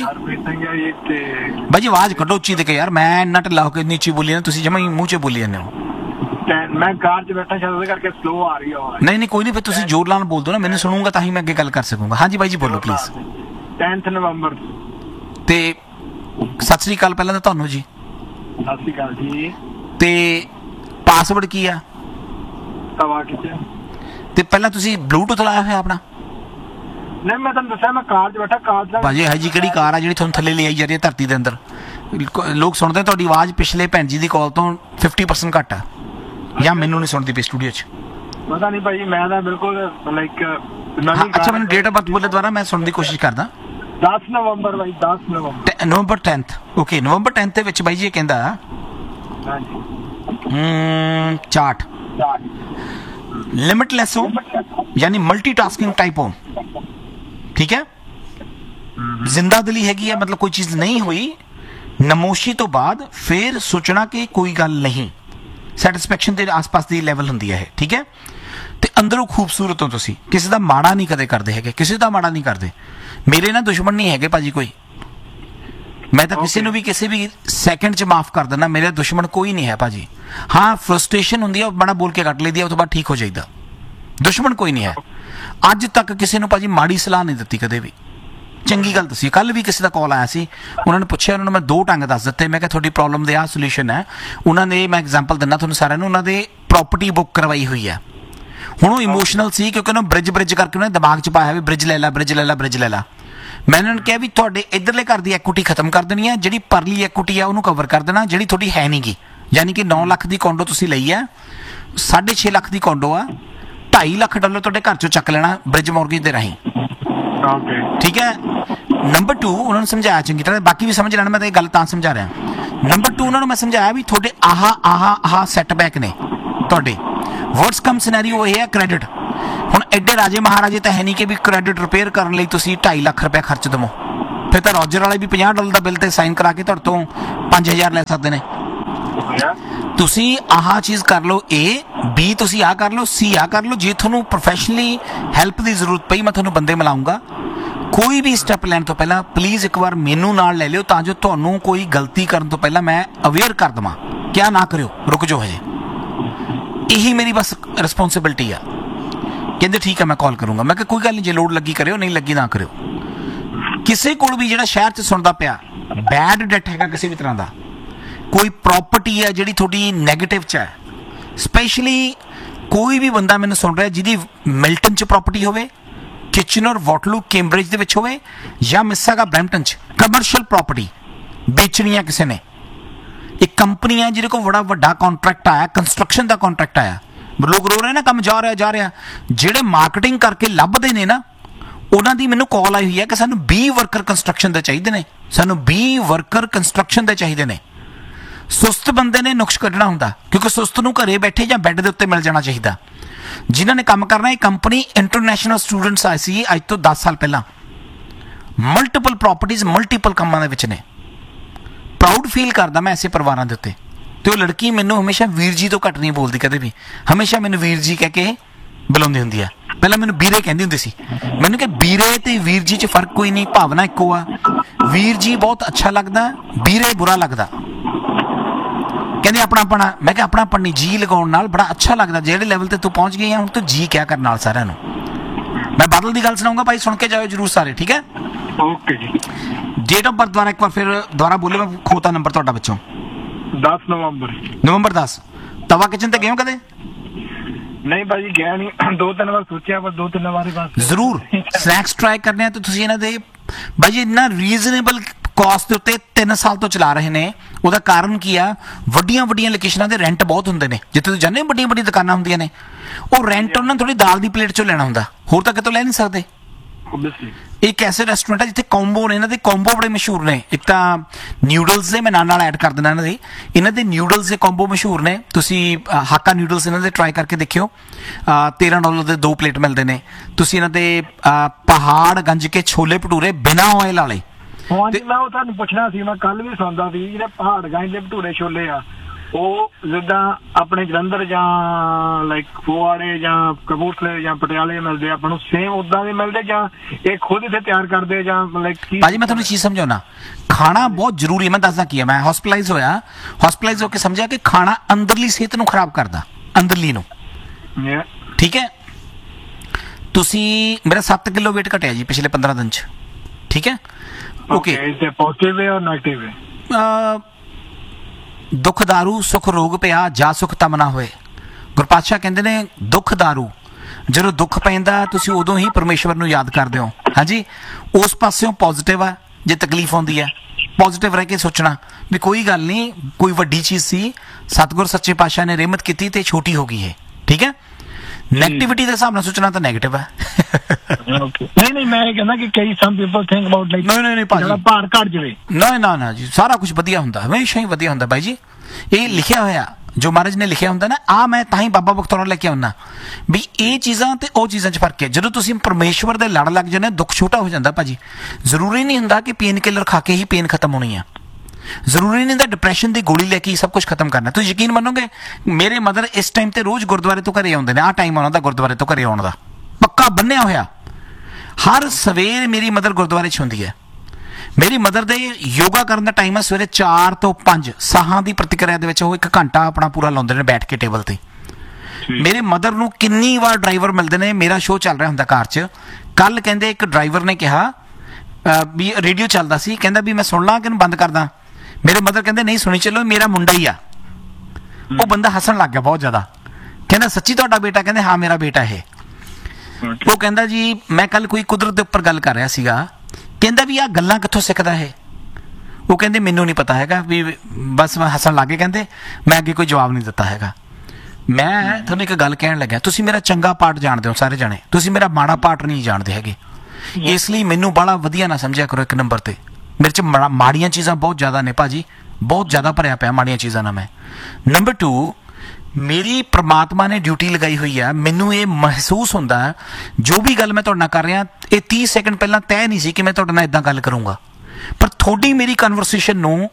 ਬਾਈ ਜੀ ਆਵਾਜ਼ ਕੱਢੋ ਉੱਚੀ ਦੇ ਕੇ ਯਾਰ, ਮੈਂ ਇੰਨਾ ਢਿੱਲਾ ਹੋ ਕੇ ਨੀਚੀ ਬੋਲੀ ਜਾਂਦਾ, ਤੁਸੀਂ ਜਮਾਂ ਹੀ ਮੂੰਹ 'ਚ ਬੋਲੀ ਜਾਂਦੇ ਹੋ। ਮੈਂ ਕਾਰ 'ਚ ਬੈਠਾ ਸ਼ਾਇਦ ਉਹਦੇ ਕਰਕੇ ਸਲੋ ਆ ਰਹੀ ਆ। ਨਹੀਂ ਨਹੀਂ ਕੋਈ ਨਹੀਂ, ਫਿਰ ਤੁਸੀਂ ਜ਼ੋਰ ਨਾਲ ਬੋਲ ਦਿਓ ਨਾ, ਮੈਨੂੰ ਸੁਣੂਗਾ ਤਾਂ ਹੀ ਮੈਂ ਅੱਗੇ ਗੱਲ ਕਰ ਸਕੂੰਗਾ। ਹਾਂਜੀ ਬਾਈ ਜੀ ਬੋਲੋ ਪਲੀਜ਼। ਦਸ ਨਵੰਬਰ ਤੇ ਸਤਿ ਸ੍ਰੀ ਅਕਾਲ ਪਹਿਲਾਂ ਤਾਂ ਤੁਹਾਨੂੰ ਜੀ। ਸਤਿ ਸ੍ਰੀ ਅਕਾਲ ਜੀ। ਤੇ ਪਾਸਵਰਡ ਕੀ ਆ? ਤਵਾ ਕਿਚਨ। ਤੇ ਪਹਿਲਾਂ ਤੁਸੀਂ ਬਲੂਟੁੱਥ ਲਾਇਆ ਹੋਇਆ ਆਪਣਾ? ਨਹੀਂ, ਮੈਂ ਤੁਹਾਨੂੰ ਦੱਸਿਆ ਮੈਂ ਕਾਰ 'ਚ ਬੈਠਾ। ਕਾਰ 'ਚ ਭਾਜੀ ਹੈ ਜੀ ਕਿਹੜੀ ਕਾਰ ਆ ਜਿਹੜੀ ਤੁਹਾਨੂੰ ਥੱਲੇ ਲੈ ਆਈ ਜਾ ਰਹੀ ਹੈ ਧਰਤੀ ਦੇ ਅੰਦਰ? ਲੋਕ ਸੁਣਦੇ ਤੁਹਾਡੀ ਆਵਾਜ਼ ਪਿਛਲੇ ਭੈਣ ਜੀ ਦੀ ਕਾਲ ਤੋਂ ਫਿਫਟੀ ਪਰਸੈਂਟ ਘੱਟ ਆ, ਜਾਂ ਮੈਨੂੰ ਨਹੀਂ ਸੁਣਦੀ ਪਈ ਸਟੂਡੀਓ 'ਚ? ਪਤਾ ਨਹੀਂ ਭਾਈ, ਮੈਂ ਤਾਂ ਬਿਲਕੁਲ ਲਾਈਕ ਅੱਛਾ ਮੈਨੂੰ ਡੇਟ ਆਫ ਬਰਥ ਬੋਲੇ ਦੁਬਾਰਾ, ਮੈਂ ਸੁਣਨ ਦੀ ਕੋਸ਼ਿਸ਼ ਕਰਦਾ। ਦਸ ਨਵੰਬਰ ਬਾਈ, ਦਸ ਨਵੰਬਰ ਨਵੰਬਰ ਟੈਂਥ। ਓਕੇ, ਨਵੰਬਰ ਟੈਂਥ ਦੇ ਵਿੱਚ ਬਾਈ ਜੀ ਇਹ ਕਹਿੰਦਾ ਹਾਂਜੀ ਹਮ ਚਾਰਟ ਲਿਮਿਟਲੈਸ ਹੋ, ਯਾਨੀ ਮਲਟੀਟਾਸਕਿੰਗ ਟਾਈਪ ਹੋ, ਠੀਕ ਹੈ। ਜ਼ਿੰਦਾ ਦਿਲੀ ਹੈਗੀ ਹੈ, ਮਤਲਬ ਕੋਈ ਚੀਜ਼ ਨਹੀਂ ਹੋਈ ਨਮੋਸ਼ੀ ਤੋਂ ਬਾਅਦ ਫਿਰ ਸੋਚਣਾ ਕਿ ਕੋਈ ਗੱਲ ਨਹੀਂ, ਸੈਟਿਸਫੈਕਸ਼ਨ ਦੇ ਆਸ-ਪਾਸ ਦੀ ਲੈਵਲ ਹੁੰਦੀ ਹੈ ਇਹ, ਠੀਕ ਹੈ। ਤੇ ਅੰਦਰੋਂ ਖੂਬਸੂਰਤ ਹੋ ਤੁਸੀਂ, ਕਿਸੇ ਦਾ ਮਾੜਾ ਨਹੀਂ ਕਦੇ ਕਰਦੇ ਹੈਗੇ, ਕਿਸੇ ਦਾ ਮਾੜਾ ਨਹੀਂ ਕਰਦੇ। ਮੇਰੇ ਨਾ ਦੁਸ਼ਮਣ ਨਹੀਂ ਹੈਗੇ ਭਾਜੀ ਕੋਈ, ਮੈਂ ਤਾਂ ਕਿਸੇ ਨੂੰ ਵੀ ਕਿਸੇ ਵੀ ਸੈਕਿੰਡ 'ਚ ਮਾਫ ਕਰ ਦਿੰਦਾ, ਮੇਰੇ ਦੁਸ਼ਮਣ ਕੋਈ ਨਹੀਂ ਹੈ ਭਾਜੀ। ਹਾਂ ਫਰਸਟ੍ਰੇਸ਼ਨ ਹੁੰਦੀ ਹੈ, ਬੜਾ ਬੋਲ ਕੇ ਕੱਟ ਲਈਦੀ ਹੈ, ਉਹ ਤੋਂ ਬਾਅਦ ਠੀਕ ਹੋ ਜਾਈਦਾ। ਦੁਸ਼ਮਣ ਕੋਈ ਨਹੀਂ ਹੈ। ਅੱਜ ਤੱਕ ਕਿਸੇ ਨੂੰ ਭਾਜੀ ਮਾੜੀ ਸਲਾਹ ਨਹੀਂ ਦਿੱਤੀ ਕਦੇ ਵੀ, ਚੰਗੀ ਗੱਲ ਦੱਸੀ। ਕੱਲ ਵੀ ਕਿਸੇ ਦਾ ਕਾਲ ਆਇਆ ਸੀ, ਉਹਨਾਂ ਨੇ ਪੁੱਛਿਆ, ਉਹਨਾਂ ਨੂੰ ਮੈਂ ਦੋ ਢੰਗ ਦੱਸ ਦਿੱਤੇ। ਮੈਂ ਕਿਹਾ ਤੁਹਾਡੀ ਪ੍ਰੋਬਲਮ ਦੇ ਆਹ ਸੋਲੂਸ਼ਨ ਹੈ। ਉਹਨਾਂ ਨੇ, ਮੈਂ ਐਗਜ਼ਾਮਪਲ ਦਿੰਦਾ ਤੁਹਾਨੂੰ ਸਾਰਿਆਂ ਨੂੰ, ਉਹਨਾਂ ਦੇ ਪ੍ਰਾਪਰਟੀ ਬੁੱਕ ਕਰਵਾਈ ਹੋਈ ਹੈ। ਹੁਣ ਉਹ ਇਮੋਸ਼ਨਲ ਸੀ ਕਿਉਂਕਿ ਉਹਨੂੰ ਬ੍ਰਿਜ ਬ੍ਰਿਜ ਕਰਕੇ ਉਹਨੇ ਦਿਮਾਗ 'ਚ ਪਾਇਆ ਵੀ ਬ੍ਰਿਜ ਲੈ ਲਾ, ਬ੍ਰਿਜ ਲੈ ਲਾ, ਬ੍ਰਿਜ ਲੈ ਲਾ। ਮੈਂ ਇਹਨਾਂ ਨੂੰ ਕਿਹਾ ਵੀ ਤੁਹਾਡੇ ਇੱਧਰਲੇ ਘਰ ਦੀ ਐਕੁਇਟੀ ਖਤਮ ਕਰ ਦੇਣੀ ਹੈ, ਜਿਹੜੀ ਪਰਲੀ ਐਕੁਇਟੀ ਆ ਉਹਨੂੰ ਕਵਰ ਕਰ ਦੇਣਾ, ਜਿਹੜੀ ਤੁਹਾਡੀ ਹੈ ਨਹੀਂ ਗੀ। ਯਾਨੀ ਕਿ ਨੌ ਲੱਖ ਦੀ ਕੋਂਡੋ ਤੁਸੀਂ ਲਈ ਹੈ, ਸਾਢੇ ਛੇ ਲੱਖ ਦੀ ਕੋਂਡੋ ਆ, ਢਾਈ ਲੱਖ ਡਾਲਰ ਤੁਹਾਡੇ ਘਰ 'ਚੋਂ ਚੱਕ ਲੈਣਾ ਬ੍ਰਿਜ ਮੌਰਗੇਜ ਦੇ ਰਾਹੀਂ, ਠੀਕ ਹੈ। ਨੰਬਰ ਟੂ, ਉਹਨਾਂ ਨੂੰ ਸਮਝਾਇਆ ਚੰਗੀ ਤਰ੍ਹਾਂ, ਬਾਕੀ ਵੀ ਸਮਝ ਲੈਣਾ, ਮੈਂ ਤਾਂ ਇਹ ਗੱਲ ਤਾਂ ਸਮਝਾ ਰਿਹਾ। ਨੰਬਰ ਟੂ, ਉਹਨਾਂ ਨੂੰ ਮੈਂ ਸਮਝਾਇਆ ਵੀ ਤੁਹਾਡੇ ਆਹ ਆਹ ਆਹ ਸੈਟਬੈਕ ਨੇ ਤੁਹਾਡੇ। ਵਰਡਸ ਕਮ ਸਿਨੈਰੀਓ ਇਹ ਹੈ ਕ੍ਰੈਡਿਟ। ਹੁਣ ਐਡੇ ਰਾਜੇ ਮਹਾਰਾਜੇ ਤਾਂ ਹੈ ਨਹੀਂ ਕਿ ਵੀ ਕ੍ਰੈਡਿਟ ਰਿਪੇਅਰ ਕਰਨ ਲਈ ਤੁਸੀਂ ਢਾਈ ਲੱਖ ਰੁਪਏ ਖਰਚ ਦੇਵੋ। ਫਿਰ ਤਾਂ ਰੋਜਰ ਵਾਲੇ ਵੀ ਪੰਜਾਹ ਡਾਲਰ ਦਾ ਬਿੱਲ ਤੇ ਸਾਈਨ ਕਰਾ ਕੇ ਤੁਹਾਡੇ ਤੋਂ ਪੰਜ ਹਜ਼ਾਰ ਲੈ ਸਕਦੇ ਨੇ। ਹੋਇਆ। ਤੁਸੀਂ ਆਹ ਚੀਜ਼ ਕਰ ਲਓ ਏ ਬੀ, ਤੁਸੀਂ ਆਹ ਕਰ ਲਓ ਸੀ, ਆਹ ਕਰ ਲਓ। ਜੇ ਤੁਹਾਨੂੰ ਪ੍ਰੋਫੈਸ਼ਨਲੀ ਹੈਲਪ ਦੀ ਜ਼ਰੂਰਤ ਪਈ ਮੈਂ ਤੁਹਾਨੂੰ ਬੰਦੇ ਮਿਲਾਉਂਗਾ। ਕੋਈ ਵੀ ਸਟੈਪ ਲੈਣ ਤੋਂ ਪਹਿਲਾਂ ਪਲੀਜ਼ ਇੱਕ ਵਾਰ ਮੈਨੂੰ ਨਾਲ ਲੈ ਲਿਓ ਤਾਂ ਜੋ ਤੁਹਾਨੂੰ ਕੋਈ ਗਲਤੀ ਕਰਨ ਤੋਂ ਪਹਿਲਾਂ ਮੈਂ ਅਵੇਅਰ ਕਰ ਦੇਵਾਂ। ਕਿਆ ਨਾ ਕਰਿਓ, ਰੁਕ ਜਾਓ ਹਜੇ, ਇਹੀ ਮੇਰੀ ਬਸ ਰਿਸਪੌਂਸਿਬਿਲਿਟੀ ਆ। ਕਹਿੰਦੇ ਠੀਕ ਹੈ ਮੈਂ ਕਾਲ ਕਰੂੰਗਾ। ਮੈਂ ਕਿਹਾ ਕੋਈ ਗੱਲ ਨਹੀਂ, ਜੇ ਲੋੜ ਲੱਗੀ ਕਰਿਓ, ਨਹੀਂ ਲੱਗੀ ਨਾ ਕਰਿਓ। ਕਿਸੇ ਕੋਲ ਵੀ ਜਿਹੜਾ ਸ਼ਹਿਰ 'ਚ ਸੁਣਦਾ ਪਿਆ ਬੈਡ ਡੈਟ ਹੈਗਾ ਕਿਸੇ ਵੀ ਤਰ੍ਹਾਂ ਦਾ, ਕੋਈ ਪ੍ਰੋਪਰਟੀ ਹੈ ਜਿਹੜੀ ਤੁਹਾਡੀ ਨੈਗੇਟਿਵ 'ਚ ਹੈ, ਸਪੈਸ਼ਲੀ ਕੋਈ ਵੀ ਬੰਦਾ ਮੈਨੂੰ ਸੁਣ ਰਿਹਾ ਜਿਹਦੀ ਮਿਲਟਨ 'ਚ ਪ੍ਰੋਪਰਟੀ ਹੋਵੇ, ਕਿਚਨਰ ਵਾਟਰਲੂ ਕੈਂਬਰਿਜ ਦੇ ਵਿੱਚ ਹੋਵੇ, ਜਾਂ ਮਿਸਾਗਾ ਬਰੈਂਪਟਨ 'ਚ ਕਮਰਸ਼ੀਅਲ ਪ੍ਰੋਪਰਟੀ ਵੇਚਣੀ ਹੈ ਕਿਸੇ ਨੇ। ਇੱਕ ਕੰਪਨੀ ਹੈ ਜਿਹਦੇ ਕੋਲ ਬੜਾ ਵੱਡਾ ਕੰਟਰੈਕਟ ਆਇਆ, ਕੰਸਟਰਕਸ਼ਨ ਦਾ ਕੰਟਰੈਕਟ ਆਇਆ, ਲੋਕ ਰੋ ਰਹੇ ਨਾ ਕੰਮ ਜਾ ਰਿਹਾ ਜਾ ਰਿਹਾ। ਜਿਹੜੇ ਮਾਰਕੀਟਿੰਗ ਕਰਕੇ ਲੱਭਦੇ ਨੇ ਨਾ, ਉਹਨਾਂ ਦੀ ਮੈਨੂੰ ਕਾਲ ਆਈ ਹੋਈ ਹੈ ਕਿ ਸਾਨੂੰ ਵੀਹ ਵਰਕਰ ਕੰਸਟਰਕਸ਼ਨ ਦੇ ਚਾਹੀਦੇ ਨੇ, ਸਾਨੂੰ ਵੀਹ ਵਰਕਰ ਕੰਸਟਰਕਸ਼ਨ ਦੇ ਚਾਹੀਦੇ ਨੇ। ਸੁਸਤ ਬੰਦੇ ਨੇ ਨੁਕਸ ਕੱਢਣਾ ਹੁੰਦਾ, ਕਿਉਂਕਿ ਸੁਸਤ ਨੂੰ ਘਰੇ ਬੈਠੇ ਜਾਂ ਬੈੱਡ ਦੇ ਉੱਤੇ ਮਿਲ ਜਾਣਾ ਚਾਹੀਦਾ। ਜਿਨ੍ਹਾਂ ਨੇ ਕੰਮ ਕਰਨਾ, ਇਹ ਕੰਪਨੀ ਇੰਟਰਨੈਸ਼ਨਲ ਸਟੂਡੈਂਟਸ ਆਏ ਸੀ ਅੱਜ ਤੋਂ ਦਸ ਸਾਲ ਪਹਿਲਾਂ, ਮਲਟੀਪਲ ਪ੍ਰੋਪਰਟੀਜ਼ ਮਲਟੀਪਲ ਕੰਮਾਂ ਦੇ ਵਿੱਚ ਨੇ। ਪ੍ਰਾਊਡ ਫੀਲ ਕਰਦਾ ਮੈਂ ਐਸੇ ਪਰਿਵਾਰਾਂ ਦੇ ਉੱਤੇ। ਤੇ ਉਹ ਲੜਕੀ ਮੈਨੂੰ ਹਮੇਸ਼ਾ ਵੀਰ ਜੀ ਤੋਂ ਘੱਟ ਨਹੀਂ ਬੋਲਦੀ ਕਦੇ ਵੀ, ਹਮੇਸ਼ਾ ਮੈਨੂੰ ਵੀਰ ਜੀ ਕਹਿ ਕੇ ਬੁਲਾਉਂਦੀ ਹੁੰਦੀ ਆ। ਪਹਿਲਾਂ ਮੈਨੂੰ ਵੀਰੇ ਕਹਿੰਦੀ ਹੁੰਦੀ ਸੀ, ਮੈਨੂੰ ਕਿ ਵੀਰੇ ਤੇ ਵੀਰ ਜੀ 'ਚ ਫਰਕ ਕੋਈ ਨਹੀਂ, ਭਾਵਨਾ ਇੱਕੋ ਆ। ਵੀਰ ਜੀ ਬਹੁਤ ਅੱਛਾ ਲੱਗਦਾ, ਵੀਰੇ ਬੁਰਾ ਲੱਗਦਾ। ਕਹਿੰਦੇ ਆਪਣਾ ਆਪਣਾ, ਮੈਂ ਕਿਹਾ ਆਪਣਾ ਆਪਣੀ ਜੀ ਲਗਾਉਣ ਨਾਲ ਬੜਾ ਅੱਛਾ ਲੱਗਦਾ। ਜਿਹੜੇ ਲੈਵਲ ਤੇ ਤੂੰ ਪਹੁੰਚ ਗਈ ਆ ਹੁਣ ਤੂੰ ਜੀ ਕਿਆ ਕਰ ਨਾਲ ਸਾਰਿਆਂ ਨੂੰ। ਮੈਂ ਬਾਦਲ ਦੀ ਗੱਲ ਸੁਣਾਉਂਗਾ ਭਾਈ, ਸੁਣ ਕੇ ਜਾਓ ਜਰੂਰ ਸਾਰੇ, ਠੀਕ ਹੈ? ਓਕੇ ਜੀ। ਡੇਟ ਆਫ ਬਰਥ ਦੁਆਰਾ ਇੱਕ ਵਾਰ ਫਿਰ ਦੁਆਰਾ ਬੋਲੇ, ਮੈਂ ਖੋਤਾ ਨੰਬਰ ਤੁਹਾਡਾ ਵਿੱਚੋਂ। ਦਸ ਨਵੰਬਰ। ਨਵੰਬਰ ਦਸ। ਤਵਾ ਕਿਚਨ ਤੇ ਗਏ ਹੋ ਕਦੇ? ਨਹੀਂ ਭਾਜੀ ਗਿਆ ਨਹੀਂ, ਦੋ ਤਿੰਨ ਵਾਰ ਸੋਚਿਆ ਪਰ ਦੋ ਤਿੰਨ ਵਾਰੀ ਬਸ। ਜ਼ਰੂਰ ਸਨੈਕਸ ਟਰਾਈ ਕਰਨੇ ਆ ਤਾਂ ਤੁਸੀਂ ਇਹਨਾਂ ਦੇ ਭਾਜੀ ਇੰਨਾ ਰੀਜ਼ਨੇਬਲ ਕਾਸਟ ਦੇ ਉੱਤੇ ਤਿੰਨ ਸਾਲ ਤੋਂ ਚਲਾ ਰਹੇ ਨੇ। ਉਹਦਾ ਕਾਰਨ ਕੀ ਆ? ਵੱਡੀਆਂ ਵੱਡੀਆਂ ਲੋਕੇਸ਼ਨਾਂ ਦੇ ਰੈਂਟ ਬਹੁਤ ਹੁੰਦੇ ਨੇ। ਜਿੱਥੇ ਤੁਸੀਂ ਜਾਂਦੇ ਹੋ ਵੱਡੀਆਂ ਵੱਡੀਆਂ ਦੁਕਾਨਾਂ ਹੁੰਦੀਆਂ ਨੇ, ਉਹ ਰੈਂਟ ਉਹਨਾਂ ਥੋੜੀ ਦਾਲ ਦੀ ਪਲੇਟ ਚੋਂ ਲੈਣਾ ਹੁੰਦਾ, ਹੋਰ ਤਾਂ ਕਿਤੋਂ ਲੈ ਨਹੀਂ ਸਕਦੇ। ਇੱਕ ਐਸੇ ਰੈਸਟੋਰੈਂਟ ਹੈ ਜਿੱਥੇ ਕੰਬੋ ਨੇ, ਇਹਨਾਂ ਦੇ ਕੰਬੋ ਬੜੇ ਮਸ਼ਹੂਰ ਨੇ। ਇੱਕ ਤਾਂ ਨਿਊਡਲਸ ਦੇ ਮੈਂ ਨਾਲ ਨਾਲ ਐਡ ਕਰ ਦੇਣਾ ਇਹਨਾਂ ਦੇ, ਇਹਨਾਂ ਦੇ ਨਿਊਡਲਸ ਦੇ ਕੰਬੋ ਮਸ਼ਹੂਰ ਨੇ। ਤੁਸੀਂ ਹਾਕਾ ਨਿਊਡਲਸ ਇਹਨਾਂ ਦੇ ਟਰਾਈ ਕਰਕੇ ਦੇਖਿਓ, ਤੇਰਾਂ ਡਾਲਰ ਦੇ ਦੋ ਪਲੇਟ ਮਿਲਦੇ ਨੇ। ਤੁਸੀਂ ਇਹਨਾਂ ਦੇ ਪਹਾੜ ਗੰਜ ਕੇ ਛੋਲੇ ਭਟੂਰੇ ਬਿਨਾਂ ਆਇਲ ਵਾਲੇ। ਹਾਂਜੀ ਮੈਂ ਉਹ ਤੁਹਾਨੂੰ ਪੁੱਛਣਾ ਸੀ, ਮੈਂ ਕੱਲ ਵੀ ਸੁਣਦਾ ਸੀ ਜਿਹੜੇ ਪਹਾੜ ਗੰਜ ਦੇ ਭਟੂਰੇ ਛੋਲੇ ਆ, ਉਹ ਜਿੱਦਾਂ ਆਪਣੇ ਜਲੰਧਰ ਜਾਂ ਲਾਈਕ ਫਗਵਾੜੇ ਜਾਂ ਕਪੂਰਥਲੇ ਜਾਂ ਪਟਿਆਲੇ ਮਿਲਦੇ ਆਪਾਂ ਨੂੰ, ਸੇਮ ਉਦਾਂ ਦੇ ਮਿਲਦੇ ਜਾਂ ਇਹ ਖੁਦ ਇੱਥੇ ਤਿਆਰ ਕਰਦੇ ਜਾਂ ਲਾਈਕ? ਭਾਜੀ ਮੈਂ ਤੁਹਾਨੂੰ ਚੀਜ਼ ਸਮਝਾਉਣਾ, ਖਾਣਾ ਬਹੁਤ ਜ਼ਰੂਰੀ ਹੈ। ਮੈਂ ਦੱਸਦਾ ਕੀ ਹੈ, ਮੈਂ ਹਸਪੀਟਲਾਈਜ਼ ਹੋਇਆ, ਹਸਪੀਟਲਾਈਜ਼ ਹੋ ਕੇ ਸਮਝਿਆ ਕਿ ਖਾਣਾ ਅੰਦਰਲੀ ਸਿਹਤ ਨੂੰ ਖਰਾਬ ਕਰਦਾ, ਅੰਦਰਲੀ ਨੂੰ। ਠੀਕ ਹੈ, ਤੁਸੀਂ ਮੇਰਾ ਸੱਤ ਕਿਲੋ ਵੇਟ ਘਟਿਆ ਜੀ ਪਿਛਲੇ ਪੰਦਰਾਂ ਦਿਨ 'ਚ। ਠੀਕ ਹੈ, ਓਕੇ। ਪੋਜ਼ਿਟਿਵ ਹੈ ਔਰ ਨੈਗੇਟਿਵ ਹੈ? ਦੁੱਖ ਦਾਰੂ ਸੁਖ ਰੋਗ ਪਿਆ, ਜਾ ਸੁਖ ਤਮ ਨਾ ਹੋਏ। ਗੁਰਪਾਤਸ਼ਾਹ ਕਹਿੰਦੇ ਨੇ ਦੁੱਖ ਦਾਰੂ, ਜਦੋਂ ਦੁੱਖ ਪੈਂਦਾ ਤੁਸੀਂ ਉਦੋਂ ਹੀ ਪਰਮੇਸ਼ਵਰ ਨੂੰ ਯਾਦ ਕਰਦੇ ਹੋ। ਹਾਂਜੀ, ਉਸ ਪਾਸਿਓਂ ਪੋਜ਼ਿਟਿਵ ਆ। ਜੇ ਤਕਲੀਫ ਆਉਂਦੀ ਹੈ ਪੋਜ਼ਿਟਿਵ ਰਹਿ ਕੇ ਸੋਚਣਾ ਵੀ ਕੋਈ ਗੱਲ ਨਹੀਂ, ਕੋਈ ਵੱਡੀ ਚੀਜ਼ ਸੀ, ਸਤਿਗੁਰ ਸੱਚੇ ਪਾਤਸ਼ਾਹ ਨੇ ਰਹਿਮਤ ਕੀਤੀ ਤੇ ਛੋਟੀ ਹੋ ਗਈ ਹੈ। ਠੀਕ ਹੈ, ਨੈਗੇਟਿਵਿਟੀ ਦੇ ਹਿਸਾਬ ਨਾਲ ਸੋਚਣਾ ਤਾਂ ਨੈਗੇਟਿਵ ਹੈ। ਨਹੀਂ ਨਹੀਂ ਮੈਂ ਇਹ ਕਹਿੰਦਾ ਕਿ ਕਈ some people think about like ਨਹੀਂ ਨਹੀਂ ਭਾਜੀ ਭਾਰ ਘਟ ਜਾਵੇ। ਨਾ ਨਾ ਨਾ ਜੀ, ਸਾਰਾ ਕੁਝ ਵਧੀਆ ਹੁੰਦਾ, ਹਮੇਸ਼ਾ ਹੀ ਵਧੀਆ ਹੁੰਦਾ ਬਾਈ ਜੀ। ਇਹ ਲਿਖਿਆ ਹੋਇਆ ਜੋ ਮਹਾਰਾਜ ਨੇ ਲਿਖਿਆ ਹੁੰਦਾ ਨਾ, ਆ ਮੈਂ ਤਾਂ ਹੀ ਬਾਬਾ ਬਖਤੌਰ ਲੈ ਕੇ ਆਉਣਾ ਵੀ ਇਹ ਚੀਜ਼ਾਂ ਤੇ ਉਹ ਚੀਜ਼ਾਂ 'ਚ ਫਰਕ ਹੈ। ਜਦੋਂ ਤੁਸੀਂ ਪਰਮੇਸ਼ਵਰ ਦੇ ਲੜ ਲੱਗ ਜਾਂਦੇ, ਦੁੱਖ ਛੋਟਾ ਹੋ ਜਾਂਦਾ ਭਾਜੀ। ਜ਼ਰੂਰੀ ਨਹੀਂ ਹੁੰਦਾ ਕਿ ਪੇਨ ਕਿਲਰ ਖਾ ਕੇ ਹੀ ਪੇਨ ਖਤਮ ਹੋਣੀ ਆ, ਜ਼ਰੂਰੀ ਨਹੀਂ ਹੁੰਦਾ ਡਿਪਰੈਸ਼ਨ ਦੀ ਗੋਲੀ ਲੈ ਕੇ ਹੀ ਸਭ ਕੁਝ ਖਤਮ ਕਰਨਾ। ਤੁਸੀਂ ਯਕੀਨ ਮੰਨੋਗੇ, ਮੇਰੇ ਮਦਰ ਇਸ ਟਾਈਮ ਤੇ ਰੋਜ਼ ਗੁਰਦੁਆਰੇ ਤੋਂ ਘਰੇ ਆਉਂਦੇ ਨੇ। ਆਹ ਟਾਈਮ ਆਉਣਾ ਦਾ ਗੁਰਦੁਆਰੇ ਤੋਂ ਘਰੇ ਆਉਣ ਦਾ ਪੱਕਾ ਬੰਨਿਆ ਹੋਇਆ। ਹਰ ਸਵੇਰ ਮੇਰੀ ਮਦਰ ਗੁਰਦੁਆਰੇ 'ਚ ਹੁੰਦੀ ਹੈ। ਮੇਰੀ ਮਦਰ ਦੇ ਯੋਗਾ ਕਰਨ ਦਾ ਟਾਈਮ ਹੈ ਸਵੇਰੇ ਚਾਰ ਤੋਂ ਪੰਜ। ਸਾਹਾਂ ਦੀ ਪ੍ਰਤੀਕਿਰਿਆ ਦੇ ਵਿੱਚ ਉਹ ਇੱਕ ਘੰਟਾ ਆਪਣਾ ਪੂਰਾ ਲਾਉਂਦੇ ਨੇ ਬੈਠ ਕੇ ਟੇਬਲ ਤੇ। ਮੇਰੇ ਮਦਰ ਨੂੰ ਕਿੰਨੀ ਵਾਰ ਡਰਾਈਵਰ ਮਿਲਦੇ ਨੇ, ਮੇਰਾ ਸ਼ੋਅ ਚੱਲ ਰਿਹਾ ਹੁੰਦਾ ਕਾਰ 'ਚ। ਕੱਲ ਕਹਿੰਦੇ ਇੱਕ ਡਰਾਈਵਰ ਨੇ ਕਿਹਾ ਵੀ ਰੇਡੀਓ ਚੱਲਦਾ ਸੀ, ਕਹਿੰਦਾ ਵੀ ਮੈਂ ਸੁਣ ਲਾਂ ਕਿ ਬੰਦ ਕਰਦਾ। ਮੇਰੇ ਮਦਰ ਕਹਿੰਦੇ ਨਹੀਂ ਸੁਣੀ ਚੱਲੋ, ਮੇਰਾ ਮੁੰਡਾ ਹੀ ਆ। ਉਹ ਬੰਦਾ ਹੱਸਣ ਲੱਗ ਗਿਆ ਬਹੁਤ ਜ਼ਿਆਦਾ, ਕਹਿੰਦਾ ਸੱਚੀ ਤੁਹਾਡਾ ਬੇਟਾ? ਕਹਿੰਦੇ ਹਾਂ ਮੇਰਾ ਬੇਟਾ ਇਹ। ਉਹ ਕਹਿੰਦਾ ਜੀ ਮੈਂ ਕੱਲ ਕੋਈ ਕੁਦਰਤ ਦੇ ਉੱਪਰ ਗੱਲ ਕਰ ਰਿਹਾ ਸੀਗਾ, ਕਹਿੰਦਾ ਵੀ ਆਹ ਗੱਲਾਂ ਕਿੱਥੋਂ ਸਿੱਖਦਾ ਇਹ? ਉਹ ਕਹਿੰਦੇ ਮੈਨੂੰ ਨਹੀਂ ਪਤਾ ਹੈਗਾ ਵੀ, ਬਸ ਮੈਂ ਹੱਸਣ ਲੱਗ ਗਏ। ਕਹਿੰਦੇ ਮੈਂ ਅੱਗੇ ਕੋਈ ਜਵਾਬ ਨਹੀਂ ਦਿੱਤਾ ਹੈਗਾ। ਮੈਂ ਤੁਹਾਨੂੰ ਇੱਕ ਗੱਲ ਕਹਿਣ ਲੱਗਿਆ, ਤੁਸੀਂ ਮੇਰਾ ਚੰਗਾ ਪਾਰਟ ਜਾਣਦੇ ਹੋ ਸਾਰੇ ਜਣੇ, ਤੁਸੀਂ ਮੇਰਾ ਮਾੜਾ ਪਾਰਟ ਨਹੀਂ ਜਾਣਦੇ ਹੈਗੇ। ਇਸ ਲਈ ਮੈਨੂੰ ਬੜਾ ਵਧੀਆ ਨਾ ਸਮਝਿਆ ਕਰੋ। ਇੱਕ ਨੰਬਰ ਤੇ ਮੇਰੇ 'ਚ ਮਾੜੀਆਂ ਚੀਜ਼ਾਂ ਬਹੁਤ ਜ਼ਿਆਦਾ ਨੇ ਭਾਜੀ, ਬਹੁਤ ਜ਼ਿਆਦਾ ਭਰਿਆ ਪਿਆ ਮਾੜੀਆਂ ਚੀਜ਼ਾਂ ਨਾਲ ਮੈਂ। ਨੰਬਰ ਟੂ, ਮੇਰੀ ਪ੍ਰਮਾਤਮਾ ਨੇ ਡਿਊਟੀ ਲਗਾਈ ਹੋਈ ਆ। ਮੈਨੂੰ ਇਹ ਮਹਿਸੂਸ ਹੁੰਦਾ ਜੋ ਵੀ ਗੱਲ ਮੈਂ ਤੁਹਾਡੇ ਨਾਲ ਕਰ ਰਿਹਾ, ਇਹ ਤੀਹ ਸੈਕਿੰਡ ਪਹਿਲਾਂ ਤੈਅ ਨਹੀਂ ਸੀ ਕਿ ਮੈਂ ਤੁਹਾਡੇ ਨਾਲ ਇੱਦਾਂ ਗੱਲ ਕਰੂੰਗਾ, ਪਰ ਤੁਹਾਡੀ ਮੇਰੀ ਕਨਵਰਸੇਸ਼ਨ ਨੂੰ